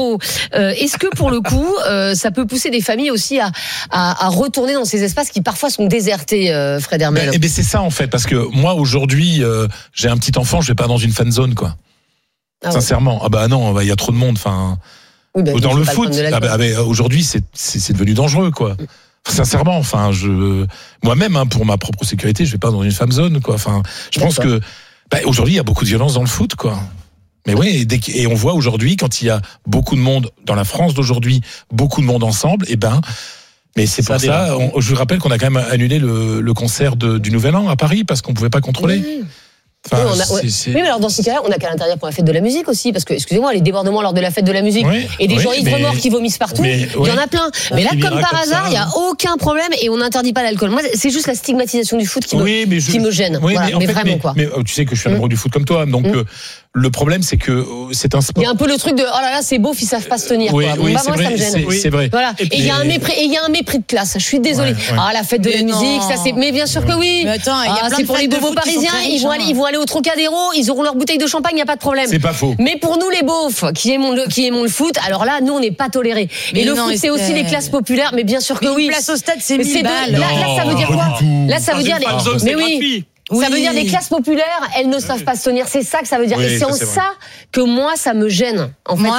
trop. Est-ce que pour le coup, ça peut pousser des familles aussi à retourner dans ces espaces qui parfois sont désertés, Fred Hermel? Ben c'est ça en fait, parce que moi aujourd'hui, j'ai un petit enfant, je vais pas dans une fan zone quoi. Sincèrement, ah bah non, il y a trop de monde. Enfin, oui, dans le foot, aujourd'hui c'est devenu dangereux quoi. Sincèrement, enfin, moi-même, pour ma propre sécurité, je vais pas dans une fan zone, quoi. Enfin, je pense que, aujourd'hui, il y a beaucoup de violence dans le foot, quoi. Mais oui, et on voit aujourd'hui, quand il y a beaucoup de monde dans la France d'aujourd'hui, beaucoup de monde ensemble, mais c'est pour ça, je vous rappelle qu'on a quand même annulé le concert du Nouvel An à Paris parce qu'on pouvait pas contrôler. Oui. Enfin, oui, mais alors dans ces cas-là, on n'a qu'à l'intérieur pour la fête de la musique aussi, parce que, excusez-moi, les débordements lors de la fête de la musique et des gens ivres-morts qui vomissent partout, il y en a plein. Mais là, comme par hasard, il n'y a aucun problème et on n'interdit pas l'alcool. Moi, c'est juste la stigmatisation du foot qui me gêne. Oui, voilà, mais vraiment, quoi. Mais tu sais que je suis amoureux du foot comme toi, donc le problème, c'est que c'est un sport. Il y a un peu le truc de, oh là là, c'est beau, ils savent pas se tenir. Oui, moi, c'est vrai, ça me gêne. c'est vrai. Voilà. Et il y a un mépris de classe. Je suis désolée. La fête de la musique, ça c'est, mais bien sûr que oui. Mais attends, c'est pour les bobos parisiens. Ils vont aller au Trocadéro. Ils auront leur bouteille de champagne, il n'y a pas de problème. C'est pas faux. Mais pour nous, les beaufs, qui aimons le foot, alors là, nous, on n'est pas tolérés. Et le foot, c'est aussi les classes populaires, mais bien sûr que oui. Une place au stade, c'est 1000 balles. Là, ça veut dire quoi? Là, ça veut dire mais oui. Ça veut dire des classes populaires, elles ne savent pas se tenir. C'est ça que ça veut dire. Et c'est en ça que moi, ça me gêne. En fait,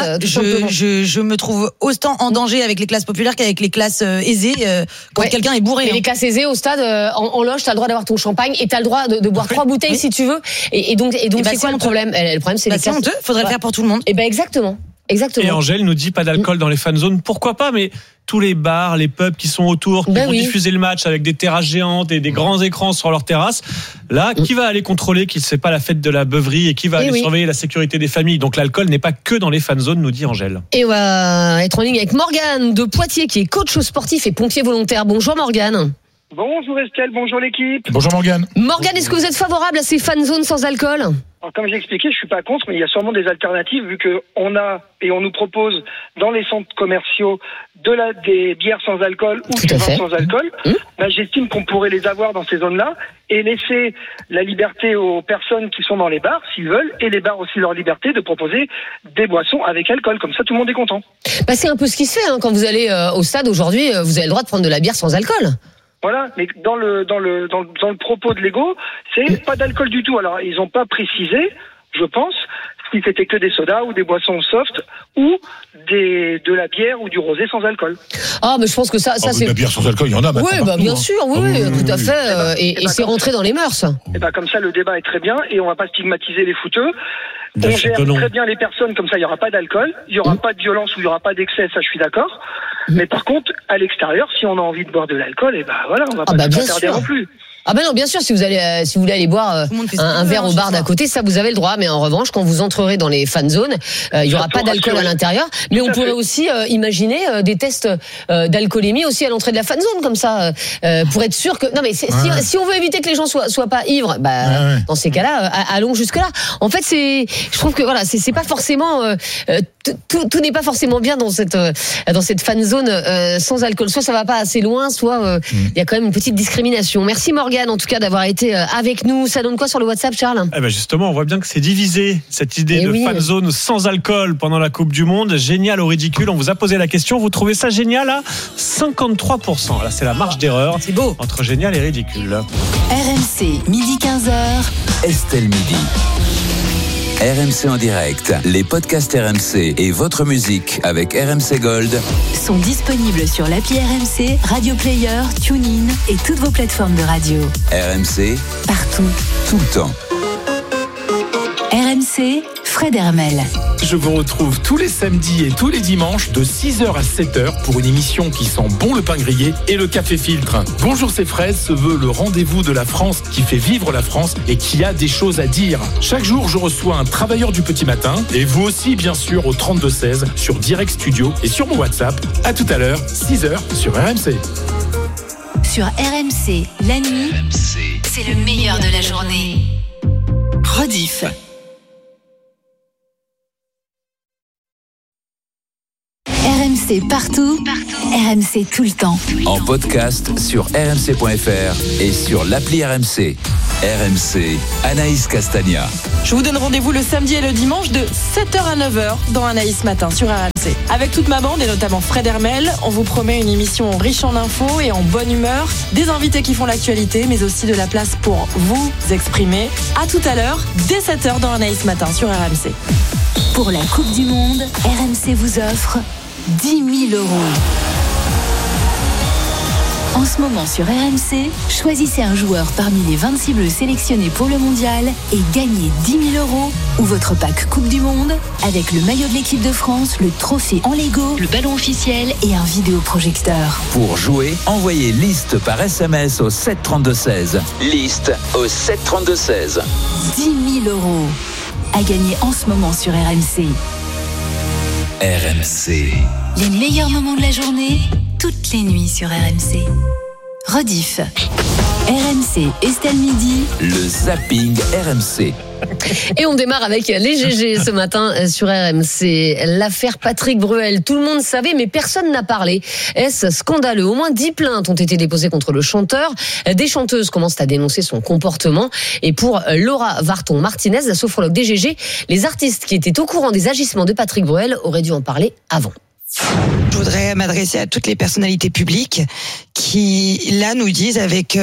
je me trouve autant en danger avec les classes populaires qu'avec les classes aisées quand quelqu'un est bourré. Et les classes aisées au stade, en loge, t'as le droit d'avoir ton champagne et t'as le droit de boire 3 bouteilles si tu veux. Et donc c'est quoi le problème? Le problème, c'est les classes. C'est honteux. Faudrait le faire pour tout le monde. Et exactement. Et Angèle nous dit pas d'alcool dans les fan zones. Pourquoi pas? Mais tous les bars, les pubs qui sont autour, qui vont diffuser le match avec des terrasses géantes et des grands écrans sur leurs terrasses. Là, qui va aller contrôler qu'il ne fait pas la fête de la beuverie et qui va aller surveiller la sécurité des familles? Donc l'alcool n'est pas que dans les fan zones, nous dit Angèle. Et on va être en ligne avec Morgane de Poitiers, qui est coach sportif et pompier volontaire. Bonjour Morgane. Bonjour Estelle, bonjour l'équipe. Bonjour Morgane. Morgane, est-ce que vous êtes favorable à ces fan zones sans alcool? Alors, comme j'ai expliqué, je suis pas contre, mais il y a sûrement des alternatives vu que on nous propose dans les centres commerciaux des bières sans alcool ou du vin sans alcool. J'estime qu'on pourrait les avoir dans ces zones-là et laisser la liberté aux personnes qui sont dans les bars, s'ils veulent, et les bars aussi leur liberté de proposer des boissons avec alcool. Comme ça, tout le monde est content. C'est un peu ce qui se fait quand vous allez au stade aujourd'hui. Vous avez le droit de prendre de la bière sans alcool. Voilà, mais dans le propos de Lego, c'est pas d'alcool du tout. Alors, ils ont pas précisé, je pense, si c'était que des sodas ou des boissons soft ou de la bière ou du rosé sans alcool. Ah, mais je pense que ça c'est. La bière sans alcool, il y en a. Oui, bien sûr, tout à fait. Et c'est rentré dans les mœurs. Et comme ça, le débat est très bien et on va pas stigmatiser les footeux. On gère très bien les personnes, comme ça, il y aura pas d'alcool, il y aura pas de violence ou il y aura pas d'excès, ça je suis d'accord. Mais par contre, à l'extérieur, si on a envie de boire de l'alcool, on va pas s'interdire non plus. Ah non, bien sûr, si vous voulez aller boire un verre au bar d'à côté, ça vous avez le droit. Mais en revanche, quand vous entrerez dans les fan zones, il y aura pas d'alcool à l'intérieur. Mais on pourrait aussi imaginer des tests d'alcoolémie aussi à l'entrée de la fan zone, comme ça, pour être sûr que. Non, mais si on veut éviter que les gens soient pas ivres, dans ces cas-là, allons jusque là. En fait, je trouve que voilà, c'est pas forcément tout n'est pas forcément bien dans cette fan zone sans alcool. Soit ça va pas assez loin, soit il y a quand même une petite discrimination. Merci Morgane en tout cas d'avoir été avec nous. Ça donne quoi sur le WhatsApp, Charles? Justement, on voit bien que c'est divisé cette idée de fan zone sans alcool pendant la Coupe du Monde. Génial ou ridicule? On vous a posé la question. Vous trouvez ça génial à 53%. Là, c'est la marge d'erreur. C'est beau. Entre génial et ridicule. RMC, midi 15h. Estelle Midi. RMC en direct, les podcasts RMC et votre musique avec RMC Gold sont disponibles sur l'appli RMC, Radio Player, TuneIn et toutes vos plateformes de radio. RMC, partout, tout le temps. RMC, Fred Hermel. Je vous retrouve tous les samedis et tous les dimanches de 6h à 7h pour une émission qui sent bon le pain grillé et le café filtre. Bonjour, c'est Fred se veut le rendez-vous de la France qui fait vivre la France et qui a des choses à dire. Chaque jour, je reçois un travailleur du petit matin et vous aussi, bien sûr, au 3216 sur Direct Studio et sur mon WhatsApp. À tout à l'heure, 6h sur RMC. Sur RMC, la nuit, c'est le meilleur de la journée. Rediff. RMC partout, RMC tout le temps. En podcast sur rmc.fr et sur l'appli RMC. RMC, Anaïs Castagna. Je vous donne rendez-vous le samedi et le dimanche de 7h à 9h dans Anaïs Matin sur RMC. Avec toute ma bande et notamment Fred Hermel, on vous promet une émission riche en infos et en bonne humeur, des invités qui font l'actualité, mais aussi de la place pour vous exprimer. À tout à l'heure, dès 7h dans Anaïs Matin sur RMC. Pour la Coupe du Monde, RMC vous offre 10 000 €. En ce moment sur RMC, choisissez un joueur parmi les 26 bleus sélectionnés pour le mondial et gagnez 10 000 € ou votre pack Coupe du Monde avec le maillot de l'équipe de France, le trophée en Lego, le ballon officiel et un vidéoprojecteur. Pour jouer, envoyez liste par SMS au 732-16. Liste au 732-16. 10 000 € à gagner en ce moment sur RMC. RMC. Les meilleurs moments de la journée, toutes les nuits sur RMC. Rediff. RMC, Estelle Midi. Le zapping RMC. Et on démarre avec les GG ce matin sur RMC. L'affaire Patrick Bruel. Tout le monde savait, mais personne n'a parlé. Est-ce scandaleux? Au moins 10 plaintes ont été déposées contre le chanteur. Des chanteuses commencent à dénoncer son comportement. Et pour Laura Varton-Martinez, la sophrologue des GG, les artistes qui étaient au courant des agissements de Patrick Bruel auraient dû en parler avant. Je voudrais m'adresser à toutes les personnalités publiques qui, là, nous disent avec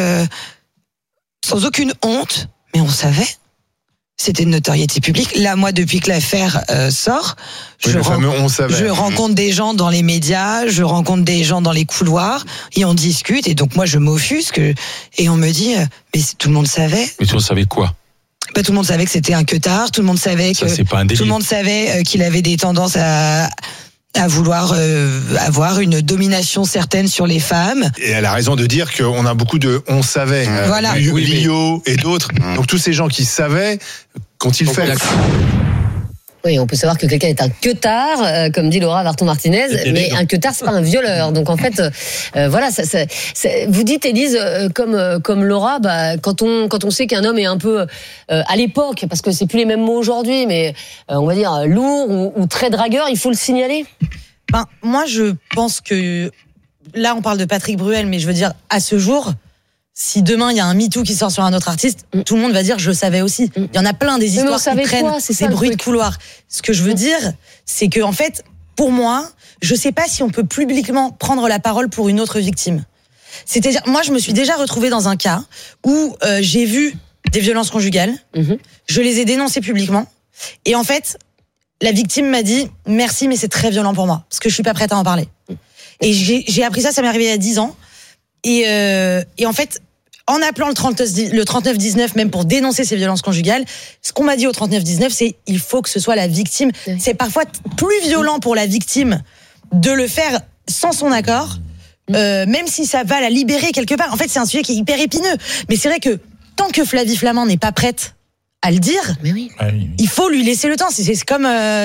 sans aucune honte, mais on savait. C'était une notoriété publique. Là, moi, depuis que l'affaire sort, je rencontre des gens dans les médias, je rencontre des gens dans les couloirs, et on discute. Et donc, moi, je m'offusque. Et on me dit, mais tout le monde savait. Mais tout le monde savait quoi? Tout le monde savait que c'était un queutard. Tout le monde savait ça, c'est pas un délit. Tout le monde savait qu'il avait des tendances à vouloir avoir une domination certaine sur les femmes. Et elle a raison de dire qu'on a beaucoup de on savait, voilà. Lio et d'autres. Donc tous ces gens qui savaient, qu'ont-ils fait? Oui, on peut savoir que quelqu'un est un queutard, comme dit Laura Varton-Martinez, mais un queutard, c'est pas un violeur. Donc en fait, voilà, vous dites, Élise, comme Laura, quand on sait qu'un homme est un peu à l'époque, parce que c'est plus les mêmes mots aujourd'hui, mais on va dire lourd ou très dragueur, il faut le signaler. Moi, je pense que là, on parle de Patrick Bruel, mais je veux dire, à ce jour, si demain il y a un MeToo qui sort sur un autre artiste, tout le monde va dire je savais aussi. Il y en a plein des histoires qui traînent, des bruits de couloir. Ce que je veux dire, c'est que en fait, pour moi, je sais pas si on peut publiquement prendre la parole pour une autre victime. C'est-à-dire, moi, je me suis déjà retrouvée dans un cas où j'ai vu des violences conjugales, je les ai dénoncées publiquement, et en fait, la victime m'a dit merci, mais c'est très violent pour moi parce que je suis pas prête à en parler. Et j'ai appris ça m'est arrivé il y a 10 ans. Et en fait, en appelant le 3919 même pour dénoncer ces violences conjugales, ce qu'on m'a dit au 3919, c'est il faut que ce soit la victime. Oui. C'est parfois plus violent pour la victime de le faire sans son accord, même si ça va la libérer quelque part. En fait, c'est un sujet qui est hyper épineux. Mais c'est vrai que tant que Flavie Flament n'est pas prête à le dire, mais oui. Il faut lui laisser le temps. C'est comme, la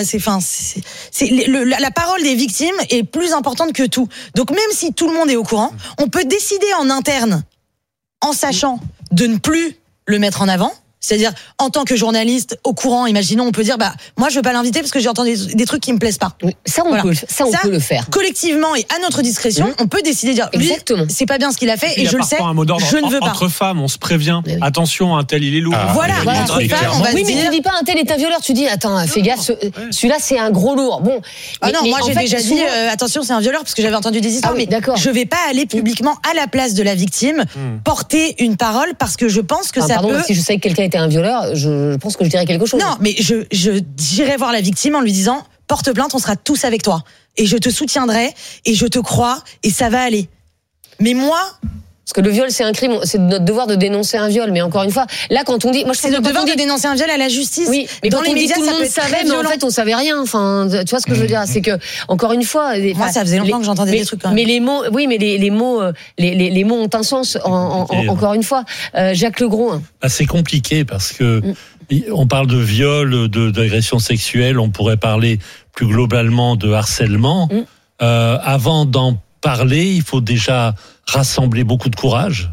parole des victimes est plus importante que tout. Donc même si tout le monde est au courant, on peut décider en interne, en sachant de ne plus le mettre en avant. C'est-à-dire, en tant que journaliste au courant, imaginons, on peut dire, moi, je veux pas l'inviter parce que j'ai entendu des trucs qui me plaisent pas. Oui, ça, on peut le faire. Collectivement et à notre discrétion, on peut décider de dire, lui, c'est pas bien ce qu'il a fait et je le sais, je ne veux pas. Entre femmes, on se prévient. Oui. Attention, un tel, il est lourd. Voilà. Entre femmes, on va oui, se dire. Mais tu dis pas un tel est un violeur, tu dis, attends, fais gaffe, celui-là, c'est un gros lourd. Bon. Moi, j'ai déjà dit, attention, c'est un violeur parce que j'avais entendu des histoires. Mais je vais pas aller publiquement à la place de la victime porter une parole parce que je pense que ça peut. Si je savais que quelqu'un était un violeur, je pense que je dirais quelque chose. Non, mais j'irai voir la victime en lui disant porte plainte, on sera tous avec toi et je te soutiendrai et je te crois et ça va aller. Mais moi, parce que le viol c'est un crime, c'est notre devoir de dénoncer un viol. Mais encore une fois, là quand on dit, c'est notre devoir de dénoncer un viol à la justice. Oui, mais dans les médias, tout le monde savait, mais en fait on savait rien. Enfin, tu vois ce que je veux dire, c'est que encore une fois, moi ça faisait longtemps que j'entendais des trucs. Quand même. Mais les mots, oui, mais les mots ont un sens. Encore une fois, Jacques Legros. C'est compliqué parce que on parle de viol, d'agression sexuelle, on pourrait parler plus globalement de harcèlement. Avant d'en parler, il faut déjà rassembler beaucoup de courage.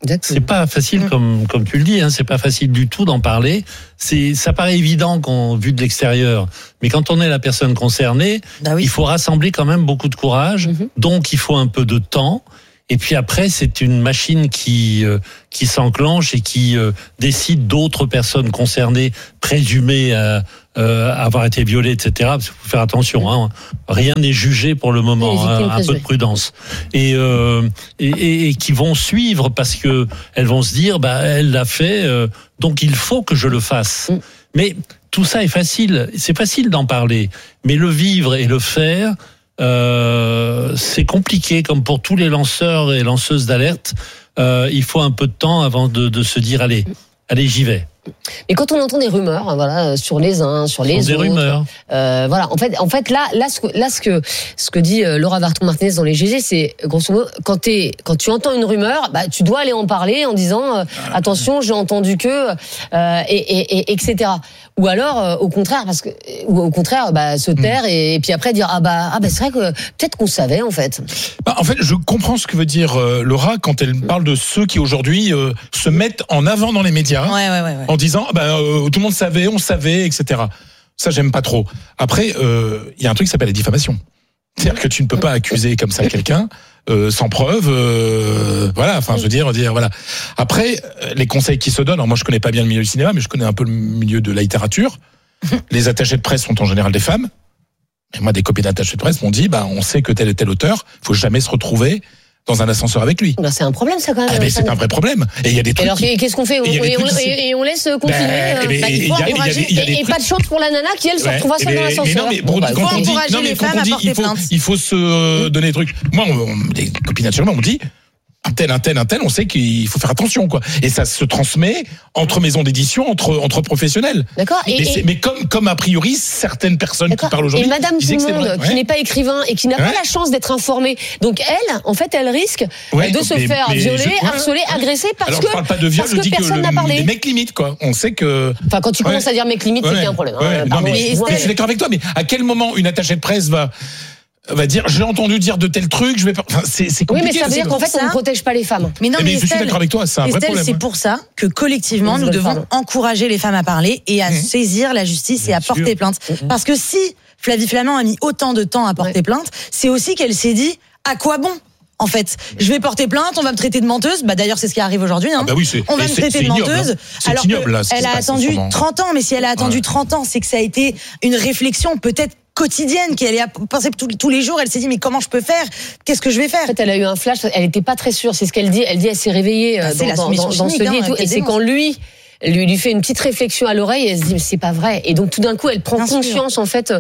C'est pas facile comme tu le dis, hein, c'est pas facile du tout d'en parler. Ça paraît évident vu de l'extérieur, mais quand on est la personne concernée, il faut rassembler quand même beaucoup de courage. Donc il faut un peu de temps. Et puis après, c'est une machine qui s'enclenche et qui décide d'autres personnes concernées, présumées avoir été violées, etc. Parce qu'il faut faire attention, hein. Rien n'est jugé pour le moment, hein, un peu de prudence. Et qui vont suivre parce que elles vont se dire, elle l'a fait, donc il faut que je le fasse. Mais tout ça est facile, c'est facile d'en parler, mais le vivre et le faire. C'est compliqué, comme pour tous les lanceurs et lanceuses d'alerte. Il faut un peu de temps avant de se dire allez, j'y vais. Mais quand on entend des rumeurs, voilà, sur les uns, sur les autres, des rumeurs. Voilà. En fait, là, ce que dit Laura Varton-Martinez dans les GG, c'est grosso modo, quand tu entends une rumeur, tu dois aller en parler en disant attention, j'ai entendu que et etc. Ou alors au contraire, se taire et puis après dire c'est vrai que peut-être qu'on savait en fait. En fait, je comprends ce que veut dire Laura quand elle parle de ceux qui aujourd'hui se mettent en avant dans les médias. Ouais. En disant tout le monde savait, on savait, etc. Ça, j'aime pas trop. Après, il y a un truc qui s'appelle la diffamation. C'est-à-dire que tu ne peux pas accuser comme ça quelqu'un sans preuve. Voilà. Enfin, je veux dire voilà. Après, les conseils qui se donnent. Alors moi, je connais pas bien le milieu du cinéma, mais je connais un peu le milieu de la littérature. Les attachés de presse sont en général des femmes. Et moi, des copines d'attachés de presse m'ont dit, on sait que tel et tel auteur, faut jamais se retrouver dans un ascenseur avec lui. C'est un problème, ça, quand même. Mais c'est un vrai problème. Et il y a des trucs. Alors, qu'est-ce qu'on fait? Et on laisse continuer. Il faut encourager. Et pas de chance pour la nana qui, elle, se retrouvera seule dans l'ascenseur. Il faut se donner des trucs. Moi, des copines naturellement m'ont dit, un tel, on sait qu'il faut faire attention, quoi. Et ça se transmet entre maisons d'édition, entre professionnels. D'accord. Mais comme a priori, certaines personnes qui parlent aujourd'hui. Et Madame Tout le Monde, qui n'est pas écrivain et qui n'a pas la chance d'être informée. Donc elle, en fait, elle risque de se faire violer, harceler, agresser parce que. Alors, je parle pas de viol, je dis que les mecs limites, quoi. On sait que. Enfin, quand tu commences à dire mec limite, c'est qu'il y a un problème. Je suis d'accord avec toi, mais à quel moment une attachée de presse va dire j'ai entendu dire de tels trucs, je vais pas. Enfin, c'est compliqué. Oui, mais ça veut dire qu'en fait on ne protège pas les femmes. Mais non, mais je suis d'accord avec toi, c'est un vrai problème. C'est pour ça que collectivement nous devons encourager les femmes à parler et à saisir la justice et à porter plainte. Parce que si Flavie Flament a mis autant de temps à porter plainte, c'est aussi qu'elle s'est dit à quoi bon. En fait, je vais porter plainte, on va me traiter de menteuse. D'ailleurs, c'est ce qui arrive aujourd'hui. Hein. On va me traiter de menteuse. Alors qu'elle a attendu 30 ans. Mais si elle a attendu 30 ans, c'est que ça a été une réflexion peut-être quotidienne qu'elle a pensé tous les jours. Elle s'est dit mais comment je peux faire? Qu'est-ce que je vais faire? En fait, elle a eu un flash. Elle n'était pas très sûre. C'est ce qu'elle dit. Elle dit elle s'est révéillée dans ce lit et tout. Et c'est quand lui fait une petite réflexion à l'oreille et elle se dit mais c'est pas vrai. Et donc tout d'un coup elle prend conscience en fait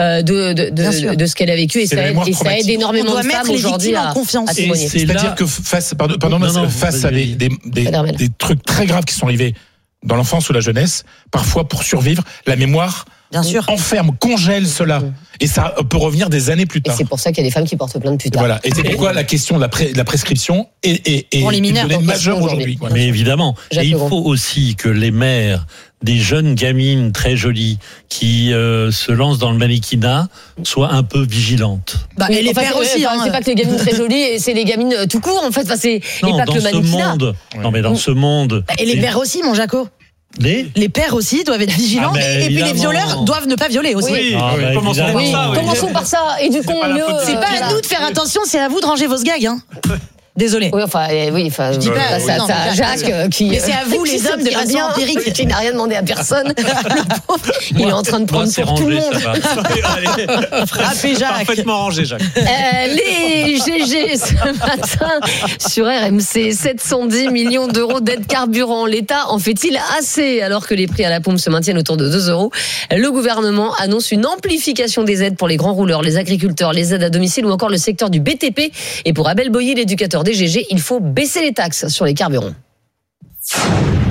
de ce qu'elle a vécu et ça aide énormément de femmes aujourd'hui à témoigner. C'est-à-dire que face à des trucs très graves qui sont arrivés dans l'enfance ou la jeunesse, parfois pour survivre, la mémoire enferme, congèle cela. Et ça peut revenir des années plus tard. Et c'est pour ça qu'il y a des femmes qui portent plainte plus tard. Voilà. Et c'est pourquoi la question de la prescription est une donnée majeure aujourd'hui. Mais évidemment. Et il faut aussi que les mères des jeunes gamines très jolies qui se lancent dans le mannequinat soient un peu vigilantes. Et les pères aussi. C'est pas que les gamines très jolies, c'est les gamines tout court en fait. Enfin, c'est pas que le mannequinat. Non, mais dans ce monde. Et les pères aussi, mon Jaco. Les pères aussi doivent être vigilants et puis les violeurs doivent ne pas violer aussi. Commençons par ça. Et du coup, c'est pas à nous de faire attention, c'est à vous de ranger vos gags. Désolé. Oui, je dis pas ça, Jacques qui. Mais c'est à vous les hommes de façon empirique. Qui n'a rien demandé à personne. Le pauvre, il est en train de prendre pour tout le monde. Frappez Jacques. Parfaitement rangé, Jacques. Les GG ce matin sur RMC, 710 millions d'euros d'aide carburant. L'État en fait-il assez alors que les prix à la pompe se maintiennent autour de 2 euros? Le gouvernement annonce une amplification des aides pour les grands rouleurs, les agriculteurs, les aides à domicile ou encore le secteur du BTP. Et pour Abel Boyer, l'éducateur des GG, il faut baisser les taxes sur les carburants.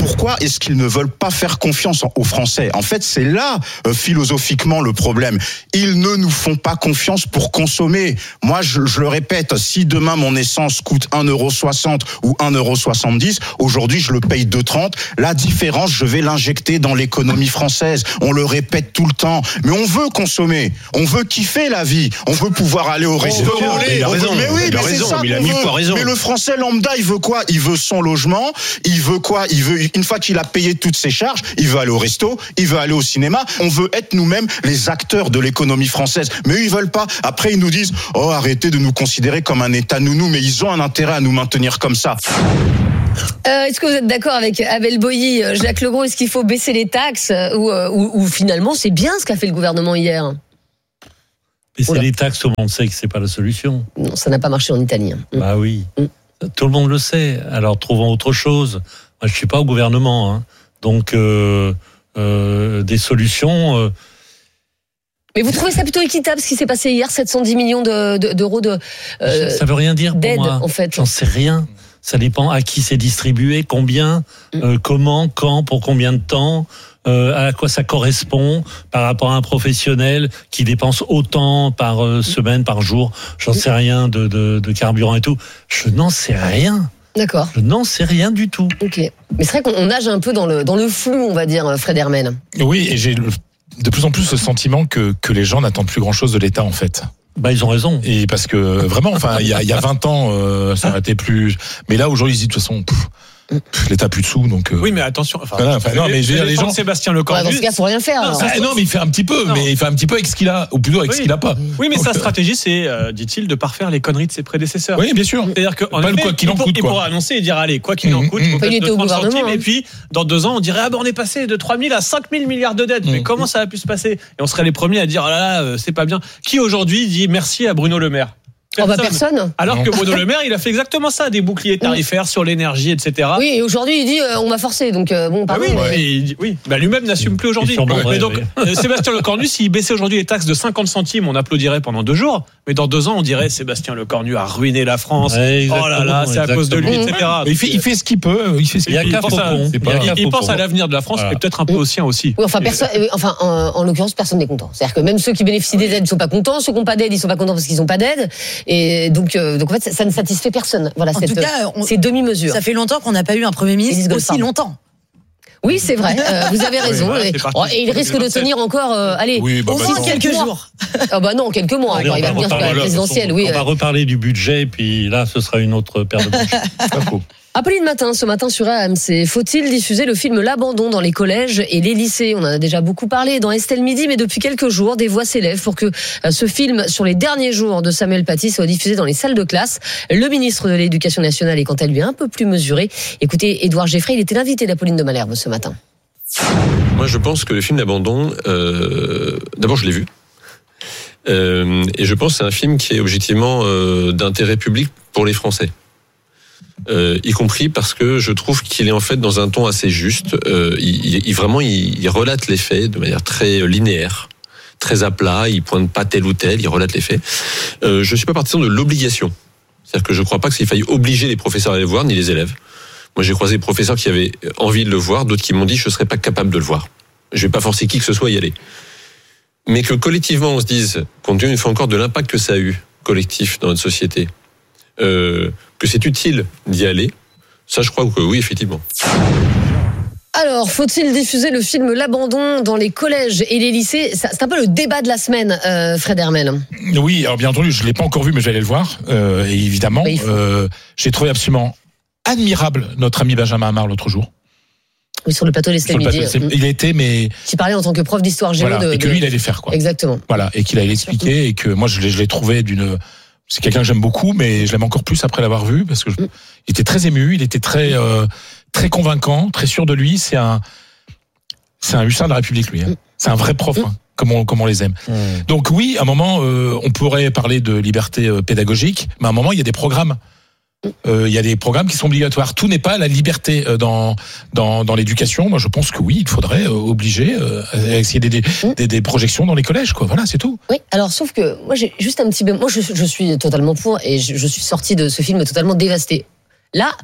pourquoi est-ce qu'ils ne veulent pas faire confiance aux Français? En fait, c'est là, philosophiquement, le problème. Ils ne nous font pas confiance pour consommer. Moi, je le répète, si demain mon essence coûte 1,60 € ou 1,70 €, aujourd'hui, je le paye 2,30 €. La différence, je vais l'injecter dans l'économie française. On le répète tout le temps. Mais on veut consommer. On veut kiffer la vie. On veut pouvoir aller au restaurant. Il a raison. Mais oui, il a raison. ça Il a mille fois raison. Mais le Français lambda, il veut quoi? Il veut son logement. Il veut quoi? Il veut, une fois qu'il a payé toutes ses charges, il veut aller au resto. Il veut aller au cinéma. On veut être nous-mêmes les acteurs de l'économie française. Mais eux, ils veulent pas. Après, ils nous disent, oh, arrêtez de nous considérer comme un État nounou. Mais ils ont un intérêt à nous maintenir comme ça. Est-ce que vous êtes d'accord avec Abel Boilly, Jacques Legros? Est-ce qu'il faut baisser les taxes ou finalement c'est bien ce qu'a fait le gouvernement hier? Baisser les taxes, tout le monde sait que c'est pas la solution. Non, ça n'a pas marché en Italie. Bah oui, tout le monde le sait. Alors trouvons autre chose. Moi, je suis pas au gouvernement, hein. Donc des solutions. Mais vous trouvez ça plutôt équitable ce qui s'est passé hier, 710 millions d'euros de ça veut rien dire pour moi. En fait. J'en sais rien. Ça dépend à qui c'est distribué, combien, comment, quand, pour combien de temps, à quoi ça correspond par rapport à un professionnel qui dépense autant par semaine, par jour. J'en sais rien de carburant et tout. Je n'en sais rien. D'accord. Je n'en sais rien du tout. Ok. Mais c'est vrai qu'on nage un peu dans le flou, on va dire, Fred Hermel. Oui, et j'ai de plus en plus le sentiment que les gens n'attendent plus grand-chose de l'État, en fait. Bah, ils ont raison. Et parce que vraiment, enfin, il y a 20 ans, ça aurait été plus. Mais là, aujourd'hui, ils disent de toute façon, l'État a plus de sous, donc. Oui, mais attention. Non, mais les gens. Sébastien Lecornu. Dans ce cas, faut rien faire. Non, mais il fait un petit peu, mais il fait un petit peu avec ce qu'il a, ou plutôt avec ce qu'il a pas. Oui, mais sa stratégie, c'est, dit-il, de parfaire les conneries de ses prédécesseurs. Oui, bien sûr. C'est-dire qu'en effet, quoi qu'il en coûte, il pourra annoncer et dire, allez, quoi qu'il en coûte, il était au gouvernement. Et puis, dans 2 ans, on dirait, on est passé de 3 000 à 5 000 milliards de dettes. Mais comment ça a pu se passer? Et on serait les premiers à dire, oh là là, c'est pas bien. Qui aujourd'hui dit merci à Bruno Le Maire? Personne. Alors que Bruno Le Maire, il a fait exactement ça, des boucliers tarifaires sur l'énergie, etc. Oui, et aujourd'hui, il dit on m'a forcé, donc bon, pardon. Lui-même n'assume plus aujourd'hui. Mais donc, Sébastien Lecornu, s'il baissait aujourd'hui les taxes de 50 centimes, on applaudirait pendant 2 jours. Mais dans 2 ans, on dirait Sébastien Lecornu a ruiné la France. Oh là là, c'est à cause de lui, etc. Il fait ce qu'il peut. Il pense à l'avenir de la France, et peut-être un peu au sien aussi. Oui, en l'occurrence, personne n'est content. C'est-à-dire que même ceux qui bénéficient des aides ne sont pas contents, ceux qui n'ont pas d'aide, ils ne sont pas contents parce qu'ils n'ont pas d'aide. Et donc en fait, ça ne satisfait personne. Voilà, en tout cas, ces demi-mesures. Ça fait longtemps qu'on n'a pas eu un Premier ministre aussi longtemps. Oui, c'est vrai. Vous avez raison. Et il risque de tenir encore, au moins quelques jours. Non, quelques mois. Il va venir sur la présidentielle. On va reparler du budget, puis là, ce sera une autre paire de manches. Apolline Matin, ce matin sur RMC. Faut-il diffuser le film L'Abandon dans les collèges et les lycées? On en a déjà beaucoup parlé dans Estelle Midi, mais depuis quelques jours, des voix s'élèvent pour que ce film sur les derniers jours de Samuel Paty soit diffusé dans les salles de classe. Le ministre de l'Éducation nationale est quant à lui un peu plus mesuré. Écoutez, Édouard Geffray, il était l'invité d'Apolline de Malherbe ce matin. Moi, je pense que le film L'Abandon, d'abord, je l'ai vu. Et je pense que c'est un film qui est objectivement d'intérêt public pour les Français. Y compris parce que je trouve qu'il est en fait dans un ton assez juste. Il relate les faits de manière très linéaire, très à plat. Il pointe pas tel ou tel, il relate les faits. Je suis pas partisan de l'obligation. C'est-à-dire que je crois pas qu'il faille obliger les professeurs à aller le voir, ni les élèves. Moi, j'ai croisé des professeurs qui avaient envie de le voir, d'autres qui m'ont dit je serais pas capable de le voir. Je vais pas forcer qui que ce soit à y aller. Mais que collectivement on se dise, compte tenu une fois encore de l'impact que ça a eu collectif dans notre société, que c'est utile d'y aller, ça je crois que oui, effectivement. Alors, faut-il diffuser le film L'Abandon dans les collèges et les lycées? C'est un peu le débat de la semaine, Fred Hermel. Oui, alors bien entendu, je ne l'ai pas encore vu, mais j'allais le voir, et évidemment. J'ai trouvé absolument admirable notre ami Benjamin Amar l'autre jour. Oui, sur le plateau d'Estelle Midi. Il a été, mais... Qui parlait en tant que prof d'histoire géo. Voilà, et que lui, il allait faire, quoi. Exactement. Voilà, et qu'il allait expliquer, et que moi, je l'ai trouvé d'une... C'est quelqu'un que j'aime beaucoup, mais je l'aime encore plus après l'avoir vu, parce que il était très ému, il était très convaincant, très sûr de lui. C'est un hussard de la République, lui. Hein. C'est un vrai prof, hein, comme on les aime. Donc oui, à un moment, on pourrait parler de liberté pédagogique, mais à un moment, il y a des programmes. Il y a des programmes qui sont obligatoires. Tout n'est pas la liberté dans l'éducation. Moi, je pense que oui, il faudrait obliger à essayer des projections dans les collèges, quoi. Voilà, c'est tout. Oui. Alors, sauf que moi, j'ai juste un petit. Moi, je suis totalement pour, et je suis sortie de ce film totalement dévastée. Là,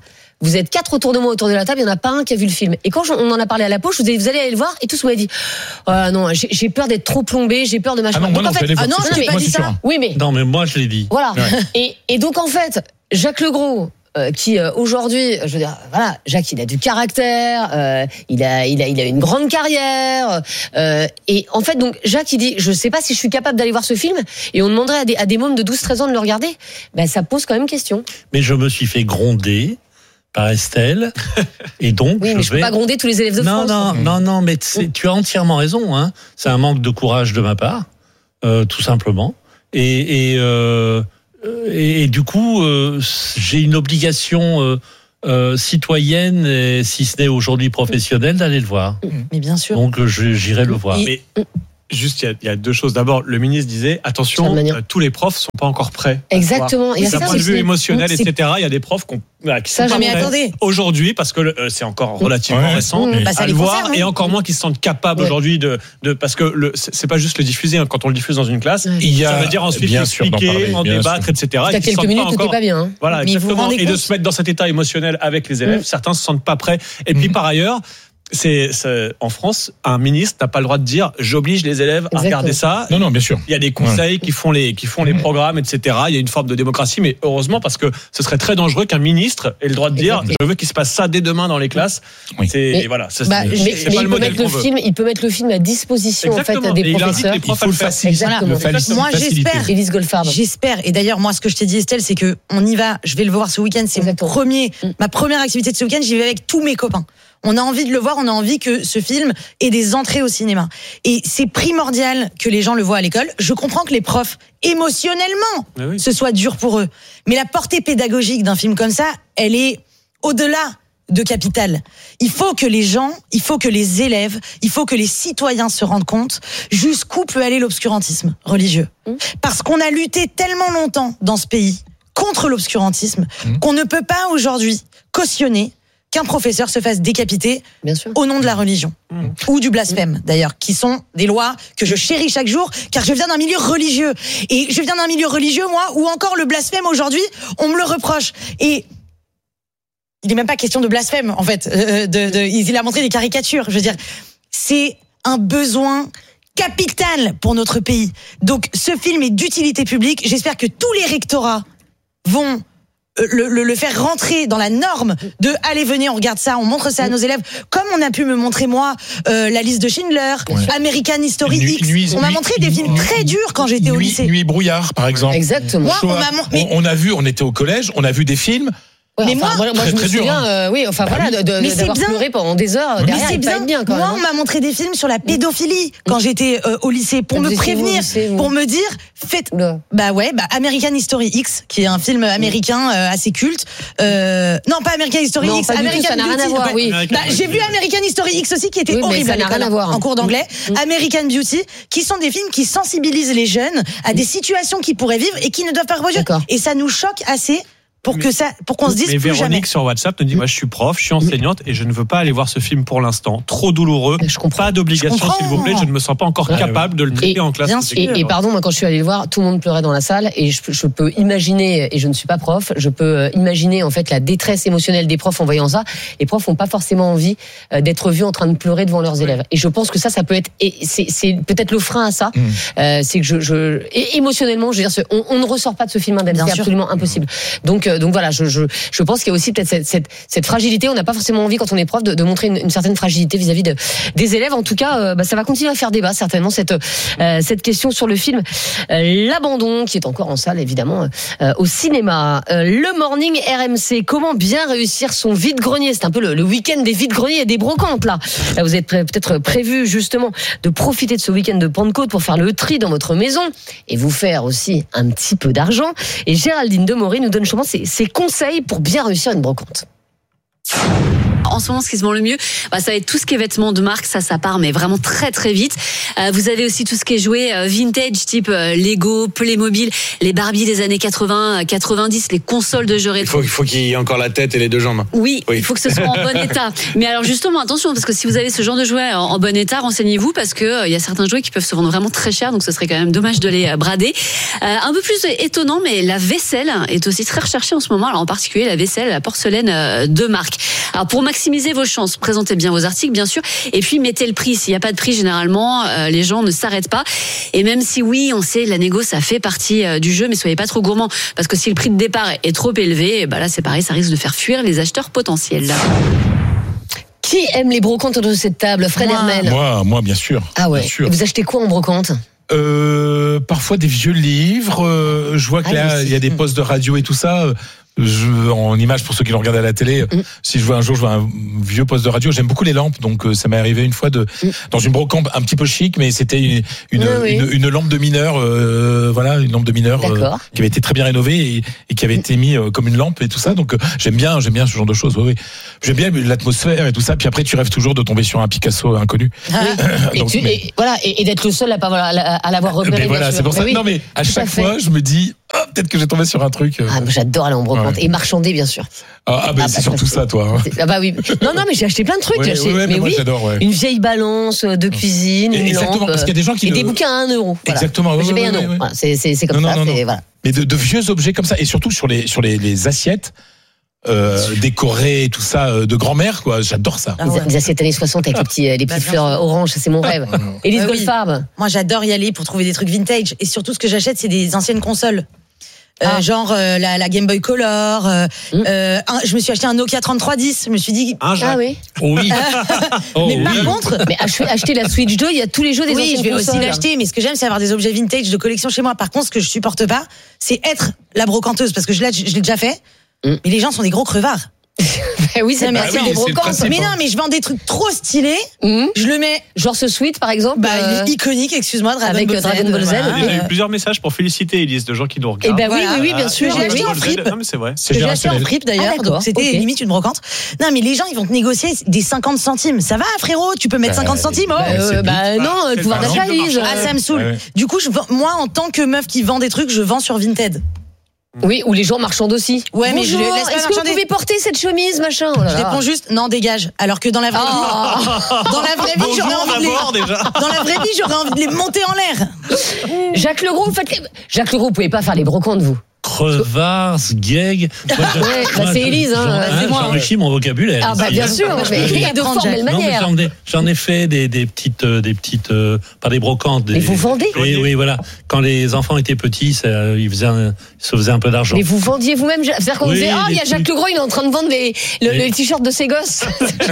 vous êtes 4 autour de moi, autour de la table, il y en a pas un qui a vu le film. Et quand on en a parlé à la pause, je vous ai dit, vous allez aller le voir, et tous vous m'avez dit, non, j'ai peur d'être trop plombé, j'ai peur de machin. Ah non, moi, non, je t'ai pas dit ça. Oui, mais. Non, mais moi, je l'ai dit. Voilà. Ouais. Et donc, en fait, Jacques Legros, qui aujourd'hui, je veux dire, voilà, Jacques, il a du caractère, il a une grande carrière, et en fait, donc Jacques, il dit, je sais pas si je suis capable d'aller voir ce film, et on demanderait à des mômes de 12-13 ans de le regarder, ben ça pose quand même question. Mais je me suis fait gronder par Estelle, et donc oui, mais je peux pas gronder tous les élèves de France. Non, mais tu as entièrement raison, hein. C'est un manque de courage de ma part, tout simplement, et du coup, j'ai une obligation citoyenne, et, si ce n'est aujourd'hui professionnelle, d'aller le voir. Mais bien sûr. Donc j'irai le voir. Mais juste, il y a deux choses. D'abord, le ministre disait, attention, tous les profs sont pas encore prêts. Exactement. D'un point de vue émotionnel, etc. Il y a des profs qui sont pas prêts aujourd'hui, parce que c'est encore relativement récent à le voir, et encore moins qu'ils se sentent capables aujourd'hui parce que c'est pas juste le diffuser. Hein, quand on le diffuse dans une classe, ça veut dire ensuite expliquer, en débattre, etc. Il y a quelques minutes où t'es pas bien. Voilà, exactement. Et de se mettre dans cet état émotionnel avec les élèves, certains se sentent pas prêts. Et puis par ailleurs, en France, un ministre n'a pas le droit de dire j'oblige les élèves à regarder ça. Non, bien sûr. Il y a des conseils qui font les programmes, etc. Il y a une forme de démocratie, mais heureusement, parce que ce serait très dangereux qu'un ministre ait le droit de dire je veux qu'il se passe ça dès demain dans les classes. C'est pas le modèle qu'on veut. Il peut mettre le film à disposition en fait des professeurs. Il faut le faciliter. Moi j'espère. Et d'ailleurs moi ce que je t'ai dit Estelle, c'est que on y va. Je vais le voir ce week-end. C'est ma première activité de ce week-end. J'y vais avec tous mes copains. On a envie de le voir, on a envie que ce film ait des entrées au cinéma. Et c'est primordial que les gens le voient à l'école. Je comprends que les profs, émotionnellement, ce soit dur pour eux. Mais la portée pédagogique d'un film comme ça, elle est au-delà de capitale. Il faut que les gens, il faut que les élèves, il faut que les citoyens se rendent compte jusqu'où peut aller l'obscurantisme religieux. Parce qu'on a lutté tellement longtemps dans ce pays contre l'obscurantisme qu'on ne peut pas aujourd'hui cautionner qu'un professeur se fasse décapiter au nom de la religion. Ou du blasphème, d'ailleurs, qui sont des lois que je chéris chaque jour, car je viens d'un milieu religieux. Et je viens d'un milieu religieux, moi, où encore le blasphème, aujourd'hui, on me le reproche. Et il n'est même pas question de blasphème, en fait. Il a montré des caricatures. Je veux dire, c'est un besoin capital pour notre pays. Donc, ce film est d'utilité publique. J'espère que tous les rectorats vont le faire rentrer dans la norme de allez venez on regarde ça, on montre ça à nos élèves, comme on a pu me montrer moi la liste de Schindler, American History X. On m'a montré des films très durs quand j'étais au lycée. Nuit et brouillard par exemple. Exactement. On était au collège, on a vu des films. Mais moi je me souviens, d'avoir pleuré pendant des heures derrière, c'est bien quand même. Moi, on m'a montré des films sur la pédophilie quand j'étais au lycée, pour me prévenir, pour me dire, American History X, qui est un film américain assez culte. Non, pas American History X, American ça n'a rien à voir, oui. J'ai vu American History X aussi, qui était horrible à l'école, en cours d'anglais. American Beauty, qui sont des films qui sensibilisent les jeunes à des situations qu'ils pourraient vivre et qui ne doivent pas reproduire. Et ça nous choque assez pour qu'on se dise plus jamais. Véronique sur WhatsApp nous dit moi je suis prof, je suis enseignante et je ne veux pas aller voir ce film pour l'instant. Trop douloureux. Pas d'obligation s'il vous plaît. Je ne me sens pas encore capable de le traiter en classe. Et pardon, moi quand je suis allée le voir, tout le monde pleurait dans la salle et je peux imaginer, et je ne suis pas prof, je peux imaginer en fait la détresse émotionnelle des profs en voyant ça. Les profs n'ont pas forcément envie d'être vus en train de pleurer devant leurs élèves. Et je pense que ça peut être, et c'est peut-être le frein à ça. C'est que et émotionnellement, je veux dire, on ne ressort pas de ce film indemne. C'est absolument impossible. Donc voilà, je pense qu'il y a aussi peut-être cette fragilité. On n'a pas forcément envie, quand on est prof, de montrer une certaine fragilité vis-à-vis des élèves. En tout cas, ça va continuer à faire débat certainement cette question sur le film L'Abandon, qui est encore en salle évidemment au cinéma. Le Morning RMC. Comment bien réussir son vide-grenier? C'est un peu le week-end des vide-greniers et des brocantes là. Vous êtes peut-être prévu justement de profiter de ce week-end de Pentecôte pour faire le tri dans votre maison et vous faire aussi un petit peu d'argent. Et Géraldine Demory nous donne justement ses conseils pour bien réussir une brocante. en ce moment, ce qui se vend le mieux, ça va être tout ce qui est vêtements de marque. Ça part, mais vraiment très très vite. Vous avez aussi tout ce qui est jouets vintage, type Lego, Playmobil, les Barbie des années 80, 90, les consoles de jeux rétro. Il faut qu'il y ait encore la tête et les deux jambes. Oui, il faut que ce soit en bon état. Mais alors justement, attention, parce que si vous avez ce genre de jouets en bon état, renseignez-vous, parce que il y a certains jouets qui peuvent se vendre vraiment très cher, donc ce serait quand même dommage de les brader. Un peu plus étonnant, mais la vaisselle est aussi très recherchée en ce moment. Alors en particulier la vaisselle, la porcelaine de marque. Alors pour maximiser vos chances, présentez bien vos articles, bien sûr, et puis mettez le prix. S'il n'y a pas de prix, généralement, les gens ne s'arrêtent pas. Et même si oui, on sait, la négo, ça fait partie du jeu, mais soyez pas trop gourmand, parce que si le prix de départ est trop élevé, là c'est pareil, ça risque de faire fuir les acheteurs potentiels. Qui aime les brocantes autour de cette table? Fred Hermel. Moi, bien sûr. Ah ouais. Bien sûr. Et vous achetez quoi en brocante? Parfois des vieux livres. Je vois que là, il y a des postes de radio et tout ça. En image pour ceux qui l'ont regardé à la télé, si je vois un vieux poste de radio, j'aime beaucoup les lampes, donc ça m'est arrivé une fois dans une brocante un petit peu chic, mais c'était une lampe de mineur, une lampe de mineur qui avait été très bien rénovée et qui avait été mis comme une lampe et tout ça, donc j'aime bien ce genre de choses. Oui. J'aime bien l'atmosphère et tout ça, puis après tu rêves toujours de tomber sur un Picasso inconnu. Et d'être le seul à l'avoir repéré. C'est pour ça. Non mais à chaque fois, je me dis peut-être que j'ai tombé sur un truc. J'adore aller en brocante. Et marchander, bien sûr. C'est surtout ça, toi. Oui. Non, mais j'ai acheté plein de trucs. Moi, j'adore. Ouais. Une vieille balance de cuisine, une lampe. Parce qu'il y a des gens qui des bouquins à 1 euro. Voilà. Exactement. J'ai payé 1 euro. Voilà, c'est comme ça. Voilà. Mais de vieux objets comme ça, et surtout sur les assiettes. Décorées, tout ça, de grand-mère, quoi. J'adore ça. Les assiettes années 60 avec les petites fleurs oranges, c'est mon rêve. Élise Goldfarb. Moi, j'adore y aller pour trouver des trucs vintage. Et surtout, ce que j'achète, c'est des anciennes consoles. Genre la Game Boy Color. Je me suis acheté un Nokia 3310. Je me suis dit. Oui. Mais par contre, acheter la Switch 2, il y a tous les jeux des anciennes je vais consoles. aussi l'acheter. Mais ce que j'aime, c'est avoir des objets vintage de collection chez moi. Par contre, ce que je supporte pas, c'est être la brocanteuse, parce que je l'ai déjà fait. Mais les gens sont des gros crevards. Oui, c'est des brocantes. Mais non, mais je vends des trucs trop stylés. Je le mets. Genre ce sweat, par exemple. Il est iconique, excuse-moi, avec Dragon Ball Z. Il y a eu plusieurs messages pour féliciter Elise de gens qui nous regardent. Oui, bien sûr. J'ai acheté en fripe. C'est vrai. J'ai acheté en fripe d'ailleurs. Donc c'était limite une brocante. Non, mais les gens, ils vont te négocier des 50 centimes. Ça va, frérot? Tu peux mettre 50 centimes? Non, le pouvoir d'achat, Elise. Ça me saoule. Du coup, moi, en tant que meuf qui vend des trucs, je vends sur Vinted. Oui, ou les gens marchandent aussi. Ouais, mais je laisse pas marchander. Est-ce que vous pouvez porter cette chemise, machin? Je réponds juste, non, dégage. Alors que dans la vraie vie, j'aurais envie de les monter en l'air. Jacques Legros, vous pouvez pas faire les brocantes, vous. Crevards, gag. C'est Élise, c'est moi. J'enrichis mon vocabulaire. Bien sûr, et de formelle manière. J'en ai fait des petites, pas des brocantes. Mais vous vendez? Oui, voilà. Quand les enfants étaient petits, ils se faisaient un peu d'argent. Mais vous vendiez vous-même? C'est-à-dire qu'on disait, il y a Jacques Legros, il est en train de vendre les t-shirts de ses gosses.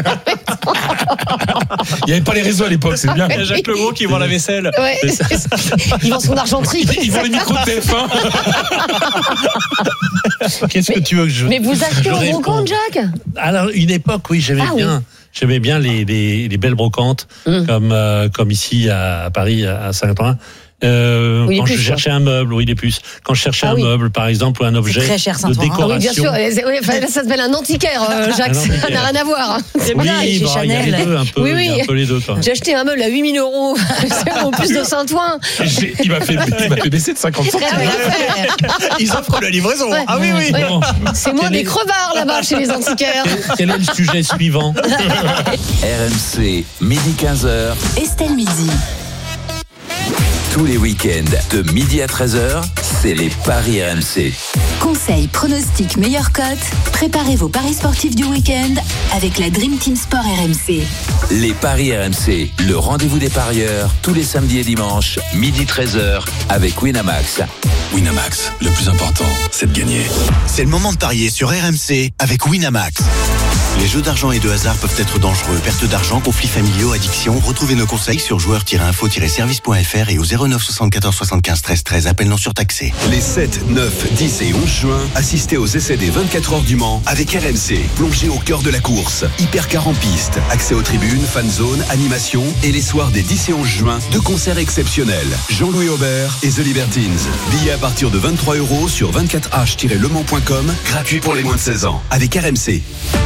Il n'y avait pas les réseaux à l'époque, c'est bien. Il y a Jacques Legros qui vend la vaisselle. Il vend son argenterie. Il vend les micros de TF1. Qu'est-ce que tu veux que je... Mais vous achetez en brocante, Jacques? Alors, une époque, oui, j'aimais bien les belles brocantes, comme ici à Paris, à Saint-Ouen. Quand je cherchais un meuble, les puces. Quand je cherchais un meuble, par exemple, ou un objet de décoration. Oui, bien sûr. Ça s'appelle un antiquaire, Jacques. Ça n'a rien à voir. C'est bien, chez Chanel. Il y a les deux, un peu les deux. J'ai acheté un meuble à 8 000 €. C'est au plus de Saint-Ouen. Il m'a fait baisser de 50 centimes. Ils offrent la livraison. Ouais. Ah oui. C'est moi des crevards là-bas chez les antiquaires. Quel est le sujet suivant? RMC, midi 15h. Estelle Midi. Tous les week-ends, de midi à 13h, c'est les Paris RMC. Conseils, pronostics, meilleures cotes. Préparez vos paris sportifs du week-end avec la Dream Team Sport RMC. Les Paris RMC, le rendez-vous des parieurs, tous les samedis et dimanches, midi 13h, avec Winamax. Winamax, le plus important, c'est de gagner. C'est le moment de parier sur RMC avec Winamax. Les jeux d'argent et de hasard peuvent être dangereux. Perte d'argent, conflits familiaux, addiction. Retrouvez nos conseils sur joueurs-info-service.fr et au 09 74 75 13 13. Appel non surtaxé. Les 7, 9, 10 et 11 juin, assistez aux essais des 24 heures du Mans avec RMC. Plongez au cœur de la course. Hypercar en piste. Accès aux tribunes, fan zone, animation. Et les soirs des 10 et 11 juin, deux concerts exceptionnels. Jean-Louis Aubert et The Libertines. Billets à partir de 23 € sur 24h-lemans.com. Gratuit pour les moins de 16 ans. Avec RMC.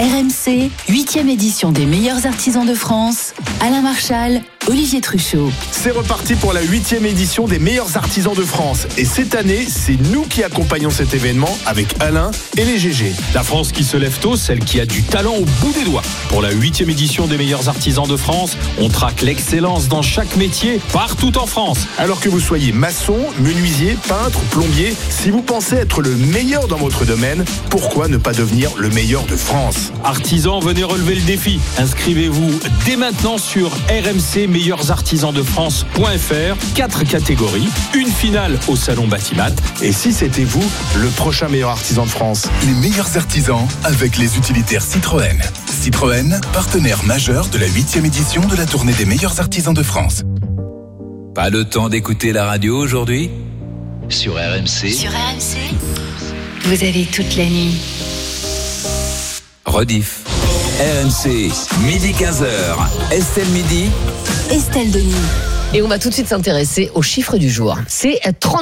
RMC, 8e édition des meilleurs artisans de France. Alain Marchal, Olivier Truchot. C'est reparti pour la 8e édition des meilleurs artisans de France. Et cette année, c'est nous qui accompagnons cet événement avec Alain et les GG. La France qui se lève tôt, celle qui a du talent au bout des doigts. Pour la 8e édition des meilleurs artisans de France, on traque l'excellence dans chaque métier, partout en France. Alors que vous soyez maçon, menuisier, peintre, plombier, si vous pensez être le meilleur dans votre domaine, pourquoi ne pas devenir le meilleur de France ? Artisans, venez relever le défi. Inscrivez-vous dès maintenant sur rmcmeilleursartisansdefrance.fr. 4 catégories, une finale au salon Batimat. Et si c'était vous, le prochain meilleur artisan de France? Les meilleurs artisans avec les utilitaires Citroën. Citroën, partenaire majeur de la 8e édition de la tournée des meilleurs artisans de France. Pas le temps d'écouter la radio aujourd'hui? Sur RMC. Sur RMC, vous avez toute la nuit. Rediff. RMC, midi 15h. Estelle Midi. Estelle Denis. Et on va tout de suite s'intéresser aux chiffres du jour. C'est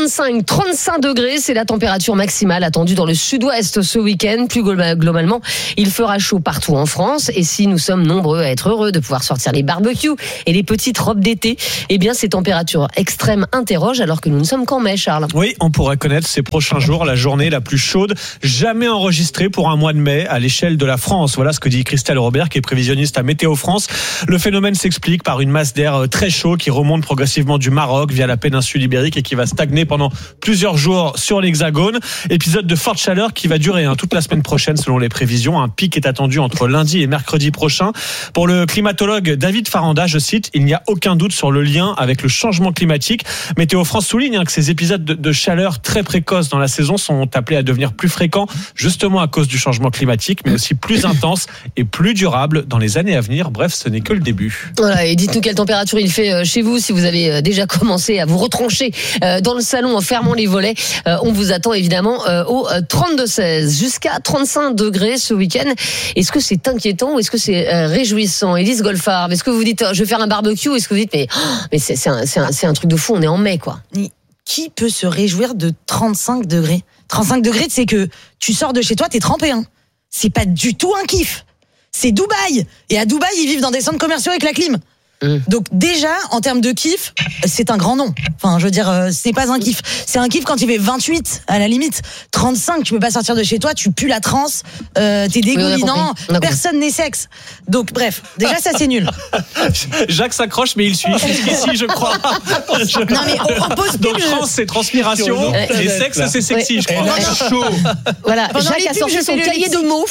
35 degrés, c'est la température maximale attendue dans le sud-ouest ce week-end. Plus globalement, il fera chaud partout en France. Et si nous sommes nombreux à être heureux de pouvoir sortir les barbecues et les petites robes d'été, eh bien ces températures extrêmes interrogent alors que nous ne sommes qu'en mai, Charles. Oui, on pourrait connaître ces prochains jours la journée la plus chaude jamais enregistrée pour un mois de mai à l'échelle de la France. Voilà ce que dit Christelle Robert, qui est prévisionniste à Météo France. Le phénomène s'explique par une masse d'air très chaud qui remonte progressivement du Maroc via la péninsule ibérique et qui va stagner pendant plusieurs jours sur l'Hexagone. Épisode de forte chaleur qui va durer toute la semaine prochaine selon les prévisions. Un pic est attendu entre lundi et mercredi prochain. Pour le climatologue David Faranda, je cite, il n'y a aucun doute sur le lien avec le changement climatique. Météo France souligne que ces épisodes de chaleur très précoces dans la saison sont appelés à devenir plus fréquents justement à cause du changement climatique, mais aussi plus intenses et plus durables dans les années à venir. Bref, ce n'est que le début. Voilà, et dites-nous quelle température il fait chez vous, si vous avez déjà commencé à vous retrancher dans le salon en fermant les volets. On vous attend évidemment au 32-16 jusqu'à 35 degrés ce week-end. Est-ce que c'est inquiétant ou est-ce que c'est réjouissant? Élise Goldfarb, est-ce que vous dites je vais faire un barbecue? Est-ce que vous dites mais c'est un truc de fou, on est en mai quoi. Qui peut se réjouir de 35 degrés? 35 degrés, c'est que tu sors de chez toi, t'es trempé. C'est pas du tout un kiff. C'est Dubaï. Et à Dubaï, ils vivent dans des centres commerciaux avec la clim. Donc déjà, en termes de kiff, c'est un grand nom. Enfin, je veux dire, c'est pas un kiff. C'est un kiff quand il fait 28, à la limite. 35, tu peux pas sortir de chez toi, tu pues la transe, t'es dégoulinant, personne n'est sexe. Donc bref, déjà ça c'est nul. Jacques s'accroche, mais il suit jusqu'ici, je crois. Non mais on pose donc trans, c'est transpiration, et sexe, c'est sexy, je crois. Chaud. Voilà, Jacques a sorti son cahier de mots.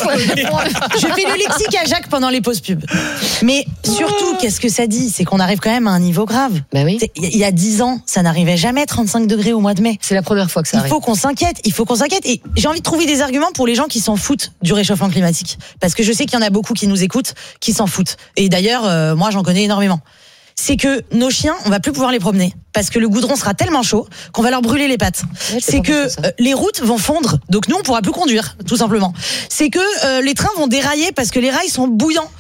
Je fais le lexique à Jacques pendant les pauses pub. Mais surtout, qu'est-ce que ça dit? C'est qu'on arrive quand même à un niveau grave. Ben oui. Il y a 10 ans, ça n'arrivait jamais 35 degrés au mois de mai. C'est la première fois que ça arrive. Il faut qu'on s'inquiète. Et j'ai envie de trouver des arguments pour les gens qui s'en foutent du réchauffement climatique. Parce que je sais qu'il y en a beaucoup qui nous écoutent, qui s'en foutent. Et d'ailleurs, moi j'en connais énormément. C'est que nos chiens, on va plus pouvoir les promener. Parce que le goudron sera tellement chaud qu'on va leur brûler les pattes. C'est que les routes vont fondre, donc nous on pourra plus conduire, tout simplement. C'est que les trains vont dérailler parce que les rails sont bouillants.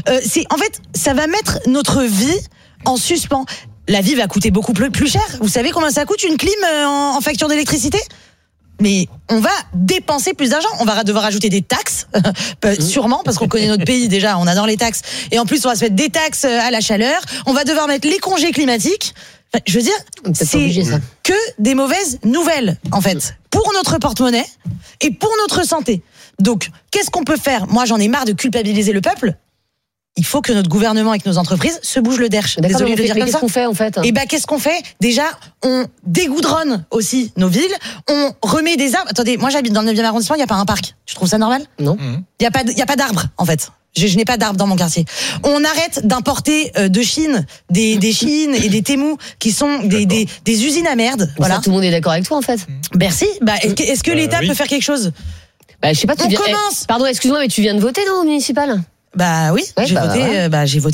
En fait, ça va mettre notre vie en suspens. La vie va coûter beaucoup plus cher. Vous savez combien ça coûte une clim en facture d'électricité? Mais on va dépenser plus d'argent. On va devoir ajouter des taxes, sûrement, parce qu'on connaît notre pays déjà, on adore les taxes. Et en plus, on va se mettre des taxes à la chaleur. On va devoir mettre les congés climatiques. Enfin, je veux dire, c'est que des mauvaises nouvelles, en fait, pour notre porte-monnaie et pour notre santé. Donc, qu'est-ce qu'on peut faire? Moi, j'en ai marre de culpabiliser le peuple. Il faut que notre gouvernement avec nos entreprises se bougent le derche. Désolé de dire comme ça. Qu'est-ce qu'on fait en fait? Qu'est-ce qu'on fait? Déjà, on dégoudronne aussi nos villes. On remet des arbres. Attendez, moi j'habite dans le 9e arrondissement, il n'y a pas un parc. Tu trouves ça normal? Non. Il n'y a pas d'arbres en fait. Je n'ai pas d'arbres dans mon quartier. On arrête d'importer de Chine des Chines et des Temu qui sont des usines à merde. Voilà. Ça, tout le monde est d'accord avec toi en fait. Merci. Est-ce que l'État peut faire quelque chose? Je sais pas. On commence. Pardon, excuse-moi, mais tu viens de voter non au municipal? Bah oui, j'ai voté bien.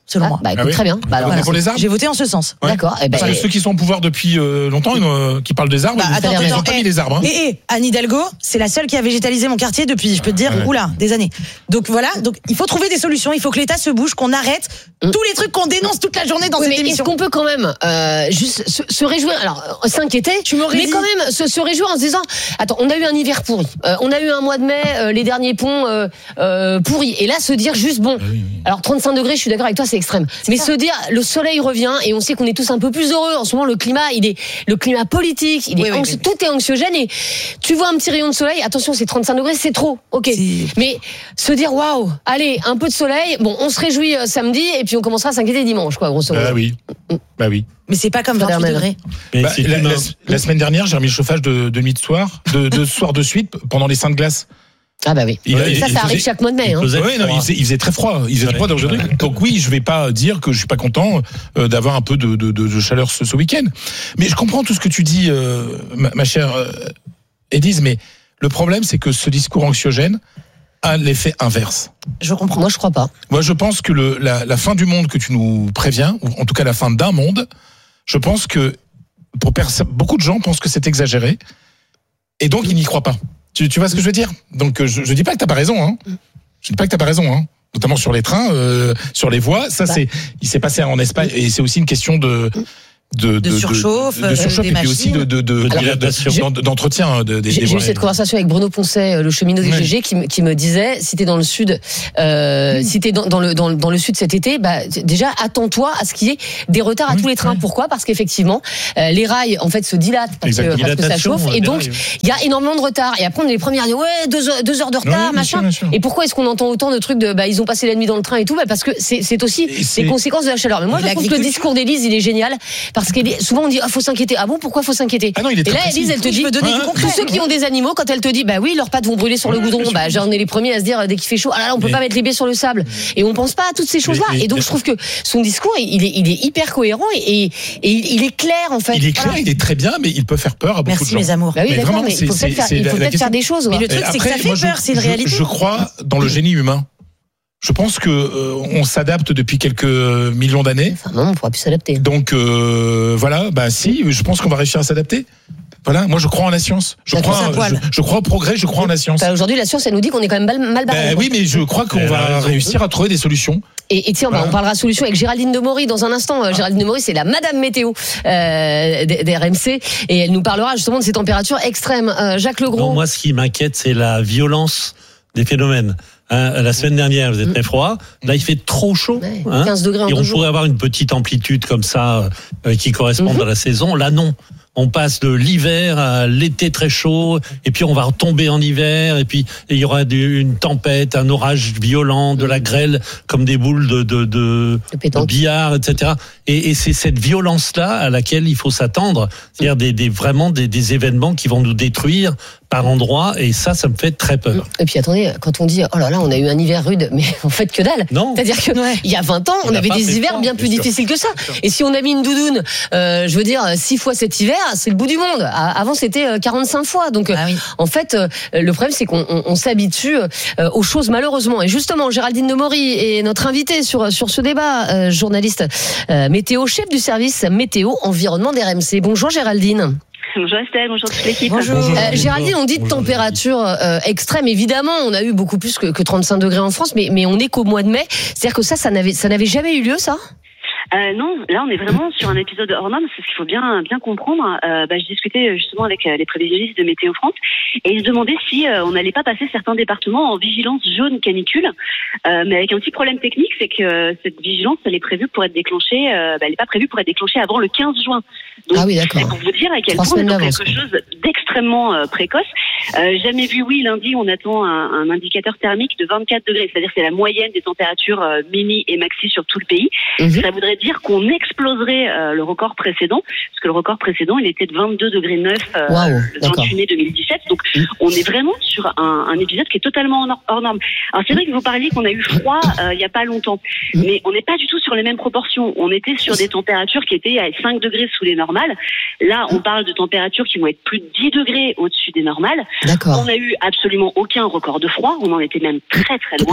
selon moi. Écoute, très bien. Alors, pour les arbres. J'ai voté en ce sens. Ouais. D'accord. Ceux qui sont au pouvoir depuis longtemps, qui parlent des arbres, ils n'ont pas mis les arbres. Anne Hidalgo, c'est la seule qui a végétalisé mon quartier depuis, je peux te dire, des années. Donc voilà, il faut trouver des solutions, il faut que l'État se bouge, qu'on arrête tous les trucs qu'on dénonce toute la journée dans cette émission. Est-ce qu'on peut quand même juste se réjouir, alors s'inquiéter, mais quand même se réjouir en se disant, attends, on a eu un hiver pourri, on a eu un mois de mai, les derniers ponts pourris, et là se dire juste alors 35 degrés, je suis d'accord avec toi, c'est extrême, mais se dire le soleil revient et on sait qu'on est tous un peu plus heureux en ce moment, le climat politique, tout est anxiogène, et tu vois un petit rayon de soleil, attention, c'est 35 degrés, c'est trop, ok, mais se dire waouh, allez, un peu de soleil, on se réjouit samedi et puis on commencera à s'inquiéter dimanche, quoi, grosso modo. Bah oui. Mais c'est pas comme 28 degrés. La semaine dernière, j'ai remis le chauffage de nuit de soir, de soir de suite pendant les Saintes Glaces. Ah bah oui. Ça arrive chaque mois de mai. Il faisait très froid. Il faisait froid aujourd'hui. Donc oui, je vais pas dire que je suis pas content d'avoir un peu de chaleur ce week-end. Mais je comprends tout ce que tu dis, ma chère Élise. Mais le problème, c'est que ce discours anxiogène a l'effet inverse. Je comprends. Moi, je crois pas. Moi, je pense que la fin du monde que tu nous préviens, ou en tout cas la fin d'un monde, je pense que beaucoup de gens pensent que c'est exagéré, et donc ils n'y croient pas. Tu vois ce que je veux dire? Donc je dis pas que t'as pas raison, hein. Je dis pas que t'as pas raison, hein. Notamment sur les trains, sur les voies. Ça, il s'est passé en Espagne, et c'est aussi une question de surchauffe, et puis aussi d'entretien des J'ai eu cette conversation avec Bruno Poncet, le cheminot des GG, qui me disait, si t'es dans le sud, si t'es dans le sud cet été, déjà attends-toi à ce qu'il y ait des retards à tous les trains. Pourquoi? Parce qu'effectivement, les rails en fait se dilatent parce que ça chauffe, et donc il y a énormément de retard. Et après on est les premiers à dire 2 heures de retard, machin. Bien sûr. Et pourquoi est-ce qu'on entend autant de trucs de ils ont passé la nuit dans le train et tout? Parce que c'est aussi les conséquences de la chaleur. Mais moi je trouve que le discours d'Élise, il est génial. Parce que souvent on dit faut s'inquiéter. Ah bon, pourquoi faut s'inquiéter? Et là Élise, elle te dit tous ceux qui ont des animaux, quand elle te dit oui, leurs pattes vont brûler sur le goudron, j'en ai les premiers à se dire dès qu'il fait chaud, on peut pas mettre les pieds sur le sable, et on pense pas à toutes ces choses là. Et donc je trouve que son discours il est hyper cohérent, et il est clair en fait. Il est clair, il est très bien, mais il peut faire peur à beaucoup de gens. Merci mes amours. Oui, d'accord, mais il faut peut-être faire des choses. Mais le truc c'est que ça fait peur, c'est une réalité. Je crois dans le génie humain. Je pense que on s'adapte depuis quelques millions d'années. Non, on pourra plus s'adapter. Donc voilà, si, je pense qu'on va réussir à s'adapter. Voilà, moi je crois en la science. Je crois au progrès, je crois en la science. Aujourd'hui, la science, elle nous dit qu'on est quand même mal barré. Oui, mais je crois qu'on va réussir à trouver des solutions. Et tiens, on parlera solution avec Géraldine Demory dans un instant. Géraldine Demory, c'est la Madame Météo d'RMC, et elle nous parlera justement de ces températures extrêmes. Jacques Legros. Non, moi, ce qui m'inquiète, c'est la violence des phénomènes. La semaine dernière, il faisait très froid. Là, il fait trop chaud. 15 degrés en 2 jours. Et on pourrait avoir une petite amplitude comme ça qui correspond à la saison. Là, non. On passe de l'hiver à l'été très chaud, et puis on va retomber en hiver, et puis il y aura une tempête, un orage violent, de la grêle comme des boules de billard, etc. Et c'est cette violence-là à laquelle il faut s'attendre, c'est-à-dire vraiment des événements qui vont nous détruire par endroits, et ça me fait très peur. Et puis attendez, quand on dit oh là là, on a eu un hiver rude, mais en fait que dalle. Non. C'est-à-dire que il y a 20 ans, on avait des hivers bien plus difficiles que ça. Et si on a mis une doudoune, je veux dire 6 fois cet hiver, c'est le bout du monde. Avant c'était 45 fois. Donc en fait, le problème c'est qu'on s'habitue aux choses malheureusement. Et justement, Géraldine Demory est notre invitée sur ce débat, journaliste météo, chef du service météo environnement d'RMC. Bonjour Géraldine. Bonjour Estelle, bonjour toute l'équipe. Bonjour. Géraldine, on dit de température extrême, évidemment, on a eu beaucoup plus que 35 degrés en France, mais on n'est qu'au mois de mai. C'est-à-dire que ça n'avait jamais eu lieu, ça? Non, là on est vraiment sur un épisode hors norme, c'est ce qu'il faut bien comprendre. Je discutais justement avec les prévisionnistes de Météo France, et ils se demandaient si on n'allait pas passer certains départements en vigilance jaune canicule, mais avec un petit problème technique, c'est que cette vigilance elle est prévue pour être déclenchée, elle n'est pas prévue pour être déclenchée avant le 15 juin. Donc c'est pour vous dire à quel point c'est quelque chose d'extrêmement précoce. Jamais vu, lundi on attend un indicateur thermique de 24 degrés, c'est-à-dire c'est la moyenne des températures mini et maxi sur tout le pays. Ça voudrait dire qu'on exploserait le record précédent, parce que le record précédent il était de 22 degrés 9 le 28 mai 2017. Donc on est vraiment sur un épisode qui est totalement hors norme. Alors c'est vrai que vous parliez qu'on a eu froid il y a pas longtemps, mais on n'est pas du tout sur les mêmes proportions. On était sur des températures qui étaient à 5 degrés sous les normales. Là on parle de températures qui vont être plus de 10 degrés au-dessus des normales. On n'a eu absolument aucun record de froid, on en était même très très loin.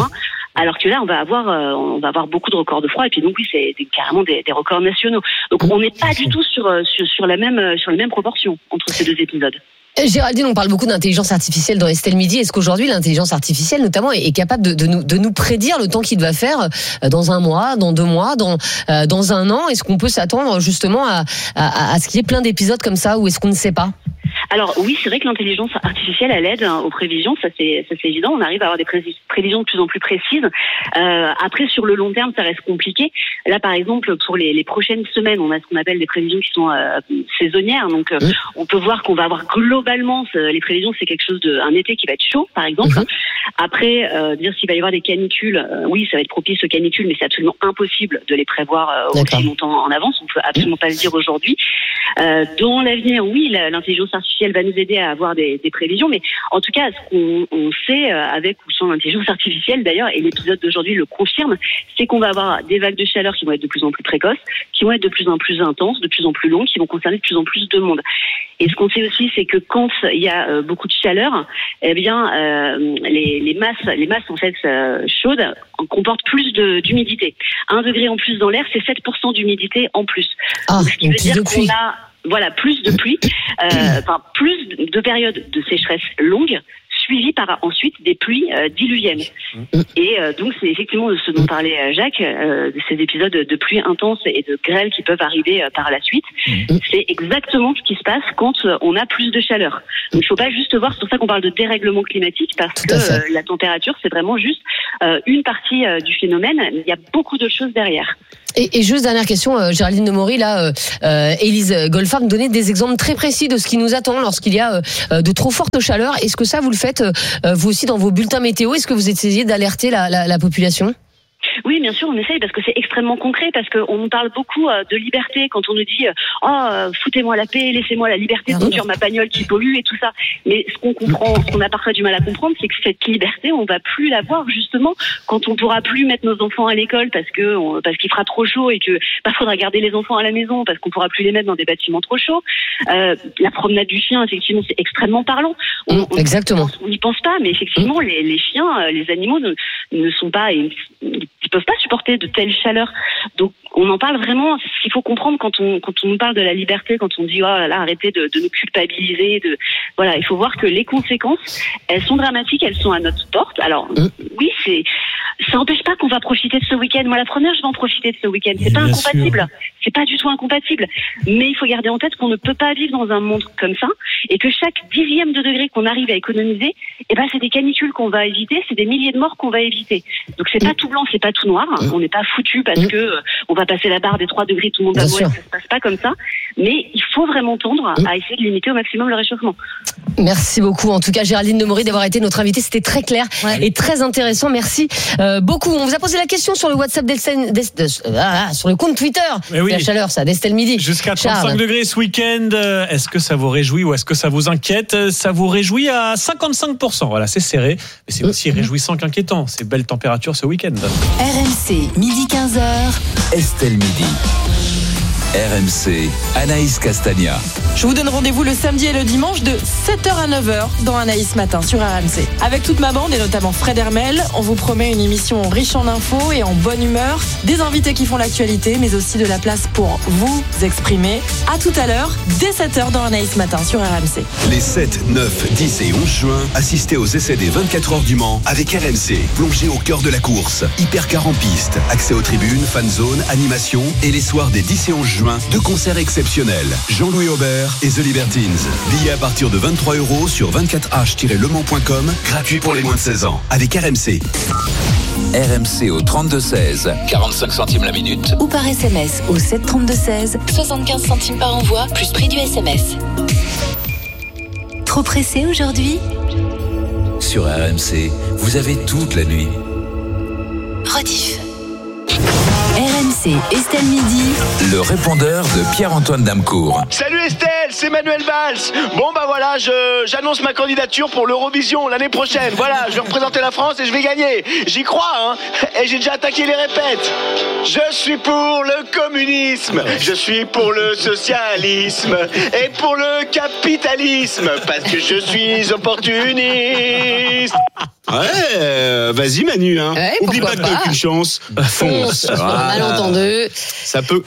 Alors que là, on va avoir beaucoup de records de froid, et puis donc oui, c'est carrément des records nationaux. Donc on n'est pas du tout sur les mêmes proportions entre ces deux épisodes. Géraldine, on parle beaucoup d'intelligence artificielle dans Estelle Midi. Est-ce qu'aujourd'hui, l'intelligence artificielle, notamment, est capable de nous prédire le temps qu'il va faire dans 1 mois, dans 2 mois, dans 1 an? Est-ce qu'on peut s'attendre justement à ce qu'il y ait plein d'épisodes comme ça, ou est-ce qu'on ne sait pas? Alors oui, c'est vrai que l'intelligence artificielle, elle aide aux prévisions, ça c'est évident. On arrive à avoir des prévisions de plus en plus précises. Après, sur le long terme, ça reste compliqué. Là, par exemple, pour les prochaines semaines, on a ce qu'on appelle des prévisions qui sont saisonnières. Donc, on peut voir qu'on va avoir globalement, les prévisions, c'est quelque chose un été qui va être chaud, par exemple. Après, dire s'il va y avoir des canicules, oui, ça va être propice aux canicules, mais c'est absolument impossible de les prévoir aussi longtemps en avance. On peut absolument pas le dire aujourd'hui. Dans l'avenir, oui, l'intelligence artificielle va nous aider à avoir des prévisions, mais en tout cas, ce qu'on sait avec ou sans l'intelligence artificielle d'ailleurs, et l'épisode d'aujourd'hui le confirme, c'est qu'on va avoir des vagues de chaleur qui vont être de plus en plus précoces, qui vont être de plus en plus intenses, de plus en plus longues, qui vont concerner de plus en plus de monde. Et ce qu'on sait aussi, c'est que quand il y a beaucoup de chaleur, eh bien, les masses en fait chaudes comportent plus d'humidité. 1 degré en plus dans l'air, c'est 7% d'humidité en plus. Donc, ce qui veut dire qu'on a plus de pluie, plus de périodes de sécheresse longues, suivies par ensuite des pluies diluviennes. Et donc c'est effectivement de ce dont parlait Jacques, de ces épisodes de pluie intenses et de grêle qui peuvent arriver par la suite. C'est exactement ce qui se passe quand on a plus de chaleur. Donc il ne faut pas juste voir, c'est pour ça qu'on parle de dérèglement climatique, parce que la température, c'est vraiment juste une partie du phénomène. Il y a beaucoup de choses derrière. Et juste dernière question, Géraldine Demory, là, Élise Goldfarb me donnait des exemples très précis de ce qui nous attend lorsqu'il y a de trop fortes chaleurs. Est-ce que ça, vous le faites vous aussi dans vos bulletins météo? Est-ce que vous essayez d'alerter la population? Oui, bien sûr, on essaye parce que c'est extrêmement concret, parce qu'on nous parle beaucoup de liberté quand on nous dit foutez-moi la paix, laissez-moi la liberté de conduire ma bagnole qui pollue et tout ça. Mais ce qu'on a parfois du mal à comprendre, c'est que cette liberté, on va plus l'avoir justement quand on pourra plus mettre nos enfants à l'école parce qu'il fera trop chaud et que faudra garder les enfants à la maison parce qu'on pourra plus les mettre dans des bâtiments trop chauds. La promenade du chien, effectivement, c'est extrêmement parlant. Exactement. On n'y pense pas, mais effectivement, les chiens, les animaux ne sont pas, ils peuvent pas supporter de telles chaleurs. Donc, on en parle vraiment. Ce qu'il faut comprendre quand on nous parle de la liberté, quand on dit là, arrêtez de nous culpabiliser. Il faut voir que les conséquences, elles sont dramatiques, elles sont à notre porte. Alors, oui, ça n'empêche pas qu'on va profiter de ce week-end. Moi, la première, je vais en profiter de ce week-end. C'est pas incompatible. C'est pas du tout incompatible. Mais il faut garder en tête qu'on ne peut pas vivre dans un monde comme ça et que chaque 10e de degré qu'on arrive à économiser, c'est des canicules qu'on va éviter, c'est des milliers de morts qu'on va éviter. Donc c'est pas tout blanc, c'est pas tout noir. On n'est pas foutu parce que on va passer la barre des 3 degrés, tout le monde va mourir. Ça se passe pas comme ça. Mais il faut vraiment tendre à essayer de limiter au maximum le réchauffement. Merci beaucoup. En tout cas, Géraldine Demory, d'avoir été notre invitée. C'était très clair et très intéressant. Merci beaucoup. On vous a posé la question sur le WhatsApp sur le compte Twitter. La chaleur, ça, d'Estelle Midi. Jusqu'à 35 degrés ce week-end. Est-ce que ça vous réjouit ou est-ce que ça vous inquiète? Ça vous réjouit à 55%. Voilà, c'est serré. Mais c'est aussi réjouissant qu'inquiétant. C'est belle température ce week-end. RMC, midi 15h. Estelle Midi. RMC, Anaïs Castagna. Je vous donne rendez-vous le samedi et le dimanche de 7h à 9h dans Anaïs Matin sur RMC. Avec toute ma bande et notamment Fred Hermel, on vous promet une émission riche en infos et en bonne humeur, des invités qui font l'actualité, mais aussi de la place pour vous exprimer. À tout à l'heure, dès 7h dans Anaïs Matin sur RMC. Les 7, 9, 10 et 11 juin, assistez aux essais des 24 heures du Mans avec RMC. Plongez au cœur de la course. Hypercar en piste, accès aux tribunes, fan zone, animation et les soirs des 10 et 11 juin, 2 concerts exceptionnels. Jean-Louis Aubert et The Libertines. Billets à partir de 23 € sur 24h-lemans.com, gratuit pour les moins de 16 ans. Avec RMC. RMC au 32-16, 45 centimes la minute. Ou par SMS au 732-16, 75 centimes par envoi, plus prix du SMS. Trop pressé aujourd'hui? Sur RMC, vous avez toute la nuit. Rediff. RMC. RMC, Estelle Midi. Le répondeur de Pierre-Antoine Damecourt. Salut Estelle, c'est Manuel Valls. Bon bah voilà, j'annonce ma candidature pour l'Eurovision l'année prochaine. Voilà, je vais représenter la France et je vais gagner. J'y crois, hein. Et j'ai déjà attaqué les répètes. Je suis pour le communisme, je suis pour le socialisme et pour le capitalisme parce que je suis opportuniste. Ouais, vas-y Manu, hein. Ouais, oublie pas que t'as aucune chance. Fonce. Malentendu. Ça peut.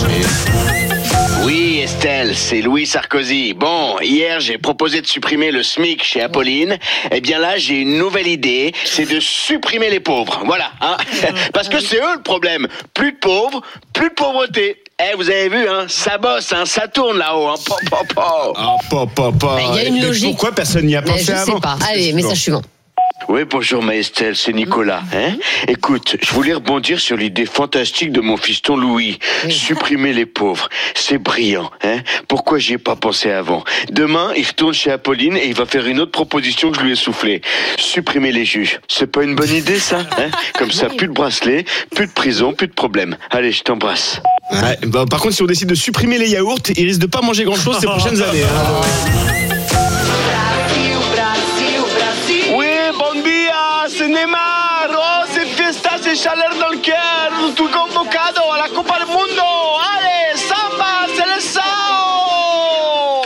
Oui, Estelle, c'est Louis Sarkozy. Bon, hier, j'ai proposé de supprimer le SMIC chez Apolline. Eh bien là, j'ai une nouvelle idée, c'est de supprimer les pauvres. Voilà, hein. Parce que c'est eux le problème. Plus de pauvres, plus de pauvreté. Vous avez vu, hein, ça bosse, hein, ça tourne là-haut, hein. Il y a une logique. Pourquoi personne n'y a pensé avant? Je sais pas. Allez, message suivant. Oui, bonjour ma Estelle, c'est Nicolas. Écoute, je voulais rebondir sur l'idée fantastique de mon fiston Louis. Supprimer les pauvres, c'est brillant. Pourquoi j'y ai pas pensé avant? Demain, il retourne chez Apolline et il va faire une autre proposition que je lui ai soufflé. Supprimer les juges. C'est pas une bonne idée ça? Comme ça, plus de bracelets, plus de prison, plus de problème. Allez, je t'embrasse. Ouais, bah, par contre, si on décide de supprimer les yaourts, il risque de pas manger grand-chose ces prochaines années. C'est Neymar, oh c'est fiesta, c'est chaleur dans le cœur, tout convocado à la Copa del Mundo, allez, samba, c'est le sao.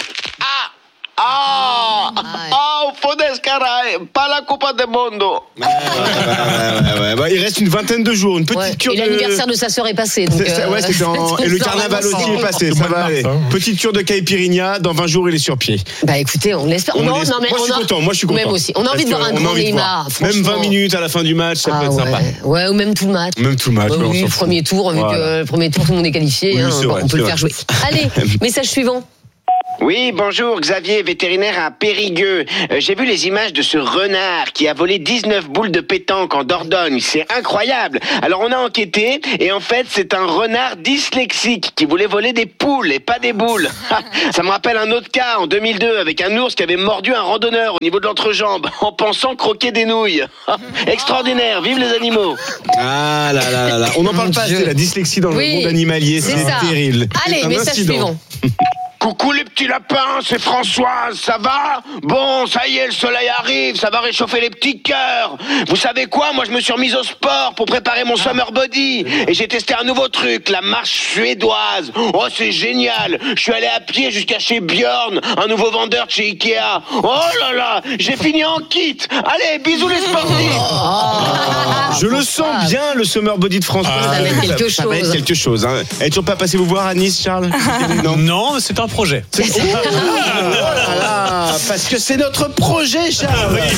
Fodes, caray, pas la Copa del Mundo. Ouais, il reste une vingtaine de jours, une petite cure. Et l'anniversaire de sa sœur est passé. Donc et le carnaval aussi est passé, ça va aller. Petite cure de caipirinha, dans 20 jours il est sur pied. Bah écoutez, on l'espère. Moi je suis content. Même aussi. On a envie de voir un grand Neymar. Même 20 minutes à la fin du match, ça peut être sympa. Ouais, ou même tout le match. Oui, premier tour, vu que le premier tour tout le monde est qualifié, on peut le faire jouer. Allez, message suivant. Oui, bonjour, Xavier, vétérinaire à Périgueux. J'ai vu les images de ce renard qui a volé 19 boules de pétanque en Dordogne. C'est incroyable. Alors on a enquêté et en fait c'est un renard dyslexique qui voulait voler des poules et pas des boules. Ça me rappelle un autre cas en 2002 avec un ours qui avait mordu un randonneur au niveau de l'entrejambe en pensant croquer des nouilles. Extraordinaire, vive les animaux. Ah là là là là. On n'en parle pas, c'est la dyslexie dans le monde animalier, c'est terrible. Allez, message suivant. Coucou les petits lapins, c'est Françoise, ça va? Bon, ça y est, le soleil arrive, ça va réchauffer les petits cœurs. Vous savez quoi? Moi, je me suis remise au sport pour préparer mon summer body. Et j'ai testé un nouveau truc, la marche suédoise. Oh, c'est génial. Je suis allé à pied jusqu'à chez Björn, un nouveau vendeur de chez Ikea. Oh là là, j'ai fini en kit. Allez, bisous les sportifs. Je le sens bien, le summer body de Françoise. Ça va être quelque chose. Ça va être quelque chose, hein. Et toujours pas passé vous voir à Nice, Charles? Non, c'est un projet. Oh là là, parce que c'est notre projet, Charles. Oui.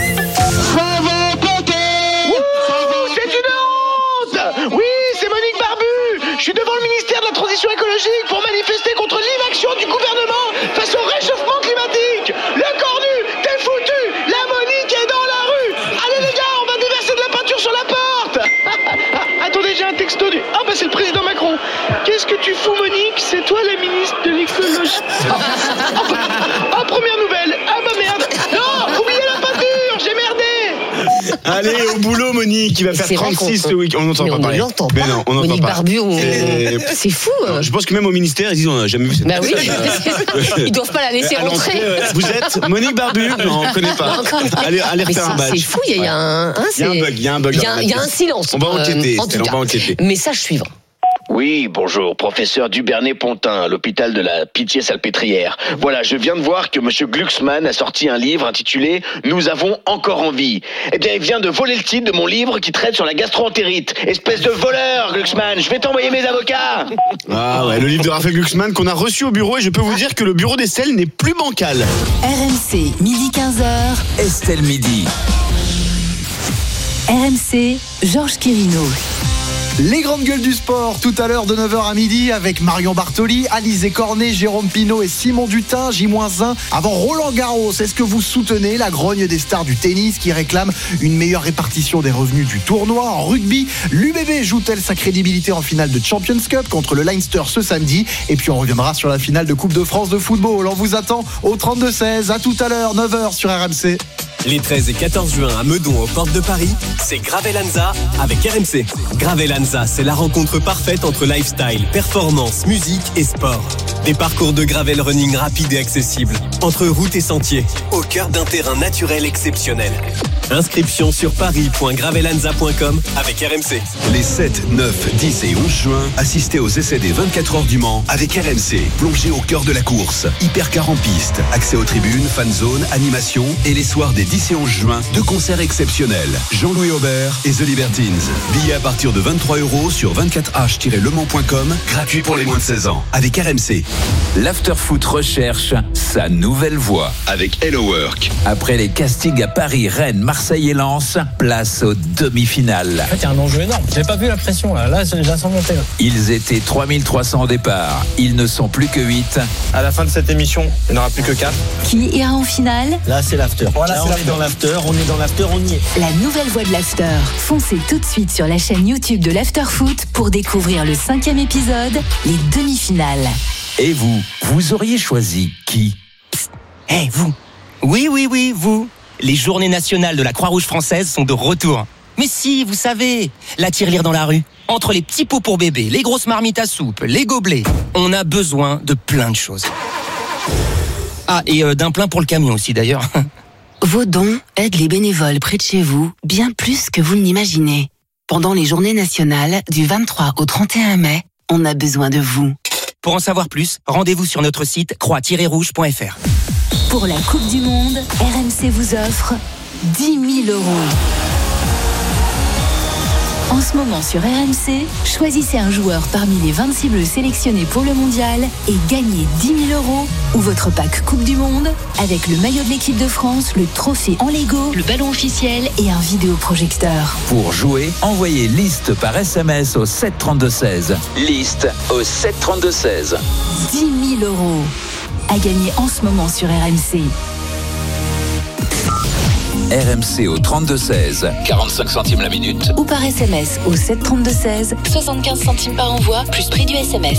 C'est une honte. Oui, c'est Monique Barbu. Je suis devant le ministère de la Transition écologique pour manifester contre l'inaction du gouvernement face au réchauffement climatique. Le cornu, t'es foutu. La Monique est dans la rue. Allez les gars, on va déverser de la peinture sur la porte. Attendez, j'ai un texto du... Ah bah c'est le président Macron. Qu'est-ce que tu fous, Monique? C'est toi la ministre de l'écologie. Première nouvelle. Ah bah merde. Non, oubliez la peinture, j'ai merdé. Allez, au boulot, Monique, il va faire 36 ce week-end. On n'entend pas parler. On l'entend pas. Non, on n'entend Monique pas. Barbu, c'est fou. Non, je pense que même au ministère, ils disent on n'a jamais vu cette personne. Bah oui, ils doivent pas la laisser rentrer. Vous êtes Monique Barbu? Non, on ne connaît pas. Allez refaire un badge. C'est fou, il y a un bug. Il y a un silence. On va enquêter. Message suivant. Oui, bonjour, professeur Dubernet-Pontin, à l'hôpital de la Pitié-Salpêtrière. Voilà, je viens de voir que monsieur Glucksmann a sorti un livre intitulé « Nous avons encore envie ». Eh bien, il vient de voler le titre de mon livre qui traite sur la gastro-entérite. Espèce de voleur, Glucksmann, je vais t'envoyer mes avocats. Ah ouais, le livre de Raphaël Glucksmann qu'on a reçu au bureau et je peux vous dire que le bureau d'Estelle n'est plus bancal. RMC, midi 15h. Estelle Midi. RMC, Georges Quirino. Les grandes gueules du sport, tout à l'heure de 9h à midi avec Marion Bartoli, Alizé Cornet, Jérôme Pinault et Simon Dutin, J-1 avant Roland Garros. Est-ce que vous soutenez la grogne des stars du tennis qui réclament une meilleure répartition des revenus du tournoi? En rugby, l'UBB joue-t-elle sa crédibilité en finale de Champions Cup contre le Leinster ce samedi? Et puis on reviendra sur la finale de Coupe de France de football. On vous attend au 32-16. À tout à l'heure, 9h sur RMC. Les 13 et 14 juin à Meudon, aux portes de Paris, c'est Gravelanza avec RMC. Gravelanza, c'est la rencontre parfaite entre lifestyle, performance, musique et sport. Des parcours de gravel running rapides et accessibles, entre routes et sentiers, au cœur d'un terrain naturel exceptionnel. Inscription sur paris.gravelanza.com avec RMC. Les 7, 9, 10 et 11 juin, assistez aux essais des 24 heures du Mans avec RMC. Plongez au cœur de la course. Hypercar en piste, accès aux tribunes, fan zone, animation et les soirs des 10 et 11 juin, deux concerts exceptionnels. Jean-Louis Aubert et The Libertines. Billets à partir de 23 € sur 24h-lemans.com, gratuit pour les moins de 16 ans. Avec RMC. L'Afterfoot recherche sa nouvelle voix avec Hello Work. Après les castings à Paris, Rennes, Marseille et Lens, place aux demi-finales. En fait, il y a un enjeu énorme. J'ai pas vu la pression là. Là, je la sens monter. Ils étaient 3300 au départ. Ils ne sont plus que 8. À la fin de cette émission, il n'y en aura plus que 4. Qui ira en finale? Là, c'est l'after. Voilà, là, on est dans l'after, on y est. La nouvelle voix de l'after. Foncez tout de suite sur la chaîne YouTube de l'Afterfoot pour découvrir le 5e épisode, les demi-finales. Et vous auriez choisi qui? Psst, vous. Oui, vous. Les journées nationales de la Croix-Rouge française sont de retour. Mais si, vous savez, la tirelire dans la rue, entre les petits pots pour bébé, les grosses marmites à soupe, les gobelets, on a besoin de plein de choses. Ah, et d'un plein pour le camion aussi d'ailleurs. Vos dons aident les bénévoles près de chez vous bien plus que vous ne l'imaginez. Pendant les journées nationales du 23 au 31 mai, on a besoin de vous. Pour en savoir plus, rendez-vous sur notre site croix-rouge.fr. Pour la Coupe du Monde, RMC vous offre 10 000 €. En ce moment sur RMC, choisissez un joueur parmi les 26 bleus sélectionnés pour le mondial et gagnez 10 000 € ou votre pack Coupe du Monde avec le maillot de l'équipe de France, le trophée en Lego, le ballon officiel et un vidéoprojecteur. Pour jouer, envoyez liste par SMS au 732-16. Liste au 732-16. 10 000 € à gagner en ce moment sur RMC. RMC au 32-16, 45 centimes la minute. Ou par SMS au 732-16, 75 centimes par envoi, plus prix du SMS.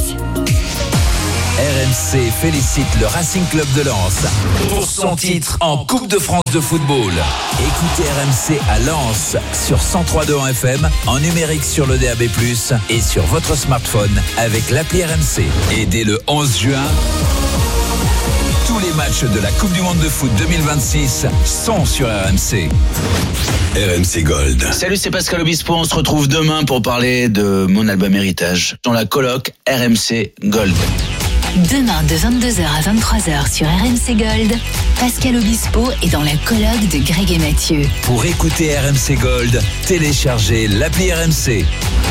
RMC félicite le Racing Club de Lens pour son titre en Coupe de France de football. Écoutez RMC à Lens sur 103.2 en FM, en numérique sur le DAB+, et sur votre smartphone avec l'appli RMC. Et dès le 11 juin... tous les matchs de la Coupe du Monde de foot 2026 sont sur RMC. RMC Gold. Salut, c'est Pascal Obispo. On se retrouve demain pour parler de mon album Héritage dans la coloc RMC Gold. Demain de 22h à 23h sur RMC Gold, Pascal Obispo est dans la coloc de Greg et Mathieu. Pour écouter RMC Gold, téléchargez l'appli RMC.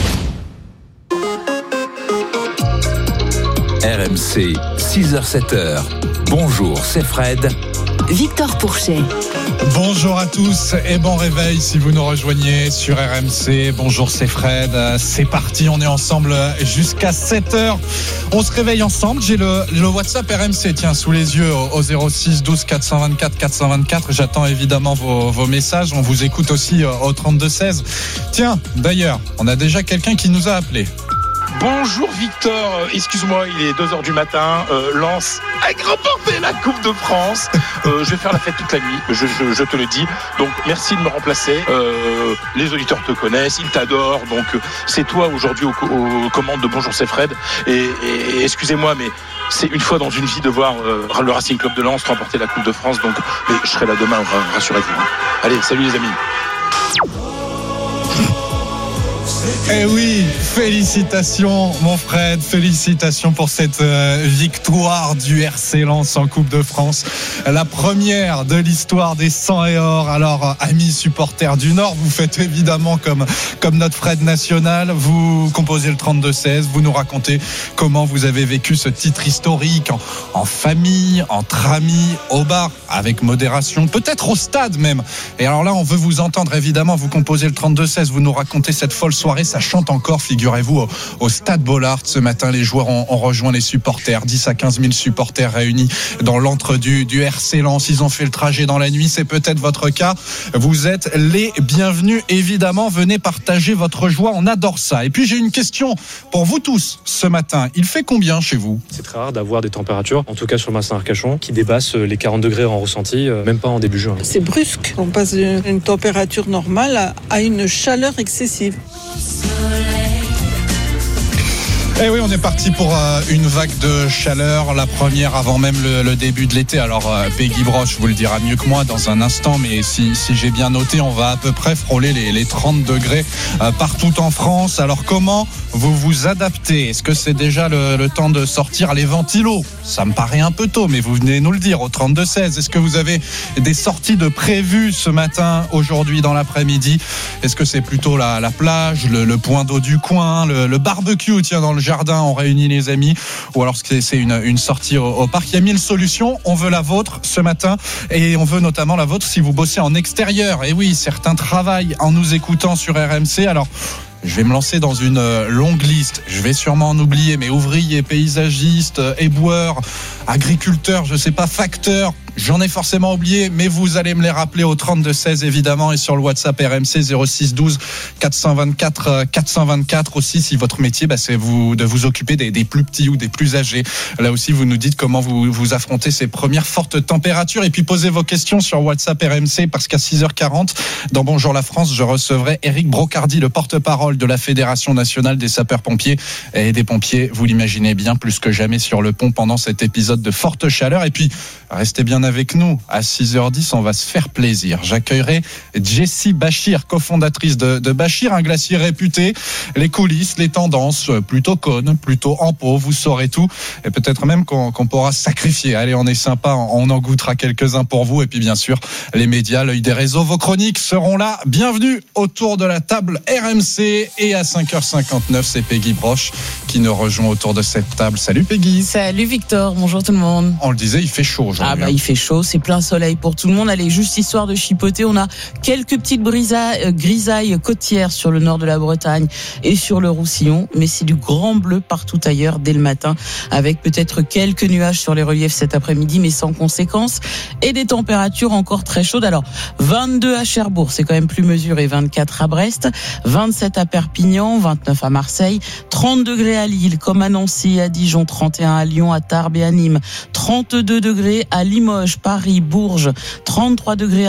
RMC, 6h-7h. Bonjour, c'est Fred. Victor Pourchet. Bonjour à tous et bon réveil si vous nous rejoignez sur RMC. Bonjour, c'est Fred. C'est parti, on est ensemble jusqu'à 7h. On se réveille ensemble. J'ai le WhatsApp RMC, tiens, sous les yeux au 06 12 424 424. J'attends évidemment vos messages. On vous écoute aussi au 32 16. Tiens, d'ailleurs, on a déjà quelqu'un qui nous a appelé. Bonjour Victor, excuse-moi, il est 2h du matin, Lens a remporté la Coupe de France. Je vais faire la fête toute la nuit, je te le dis. Donc merci de me remplacer. Les auditeurs te connaissent, ils t'adorent. Donc c'est toi aujourd'hui aux commandes de Bonjour c'est Fred. Et excusez-moi, mais c'est une fois dans une vie de voir le Racing Club de Lens remporter la Coupe de France. Donc je serai là demain, rassurez-vous. Allez, salut les amis. Eh oui, félicitations mon Fred, félicitations pour cette victoire du RC Lens en Coupe de France. La première de l'histoire des 100 et or. Alors, amis supporters du Nord, vous faites évidemment comme notre Fred national. Vous composez le 32-16, vous nous racontez comment vous avez vécu ce titre historique en famille, entre amis, au bar, avec modération, peut-être au stade même. Et alors là, on veut vous entendre évidemment, vous composez le 32-16, vous nous racontez cette folle soirée, ça chante encore, figurez-vous, au Stade Bollaert ce matin. Les joueurs ont rejoint les supporters, 10 à 15 000 supporters réunis dans l'antre du RC Lens. Ils ont fait le trajet dans la nuit, c'est peut-être votre cas. Vous êtes les bienvenus, évidemment. Venez partager votre joie, on adore ça. Et puis j'ai une question pour vous tous ce matin. Il fait combien chez vous ? C'est très rare d'avoir des températures, en tout cas sur le bassin Arcachon, qui dépassent les 40 degrés en ressenti, même pas en début juin. C'est brusque, on passe d'une température normale à une chaleur excessive. Eh oui, on est parti pour une vague de chaleur, la première avant même le début de l'été. Alors Peggy Broche vous le dira mieux que moi dans un instant, mais si j'ai bien noté, on va à peu près frôler les 30 degrés partout en France. Alors comment vous vous adaptez ? Est-ce que c'est déjà le temps de sortir les ventilos ? Ça me paraît un peu tôt, mais vous venez nous le dire au 32-16. Est-ce que vous avez des sorties de prévues ce matin, aujourd'hui, dans l'après-midi ? Est-ce que c'est plutôt la plage, le point d'eau du coin, le barbecue, tiens, dans le jardin, on réunit les amis, ou alors c'est une sortie au parc? Il y a 1000 solutions. On veut la vôtre ce matin, et on veut notamment la vôtre si vous bossez en extérieur. Et oui, certains travaillent en nous écoutant sur RMC. Alors, je vais me lancer dans une longue liste. Je vais sûrement en oublier, mais ouvriers, paysagistes, éboueurs, agriculteurs, je sais pas, facteurs. J'en ai forcément oublié, mais vous allez me les rappeler au 32-16 évidemment, et sur le WhatsApp RMC 06 12 424 424 aussi, si votre métier c'est de vous occuper des plus petits ou des plus âgés. Là aussi, vous nous dites comment vous affrontez ces premières fortes températures, et puis posez vos questions sur WhatsApp RMC, parce qu'à 6h40 dans Bonjour la France, je recevrai Éric Brocardi, le porte-parole de la Fédération nationale des sapeurs-pompiers et des pompiers. Vous l'imaginez bien, plus que jamais sur le pont pendant cet épisode de forte chaleur. Et puis restez bien avec nous. À 6h10, on va se faire plaisir. J'accueillerai Jessie Bachir, cofondatrice de Bachir, un glacier réputé. Les coulisses, les tendances, plutôt cône, plutôt en pot, vous saurez tout. Et peut-être même qu'on pourra sacrifier. Allez, on est sympa, on en goûtera quelques-uns pour vous. Et puis bien sûr, les médias, l'œil des réseaux, vos chroniques seront là. Bienvenue autour de la table RMC. Et à 5h59, c'est Peggy Broche qui nous rejoint autour de cette table. Salut Peggy. Salut Victor, bonjour tout le monde. On le disait, il fait chaud aujourd'hui. Il fait chaud, c'est plein soleil pour tout le monde. Allez, juste histoire de chipoter, on a quelques petites grisailles côtières sur le nord de la Bretagne et sur le Roussillon, mais c'est du grand bleu partout ailleurs dès le matin, avec peut-être quelques nuages sur les reliefs cet après-midi, mais sans conséquence, et des températures encore très chaudes. Alors, 22 à Cherbourg, c'est quand même plus mesuré, 24 à Brest, 27 à Perpignan, 29 à Marseille, 30 degrés à Lille, comme à Nancy, à Dijon, 31 à Lyon, à Tarbes et à Nîmes, 32 degrés à Limoges, Paris, Bourges, 33 degrés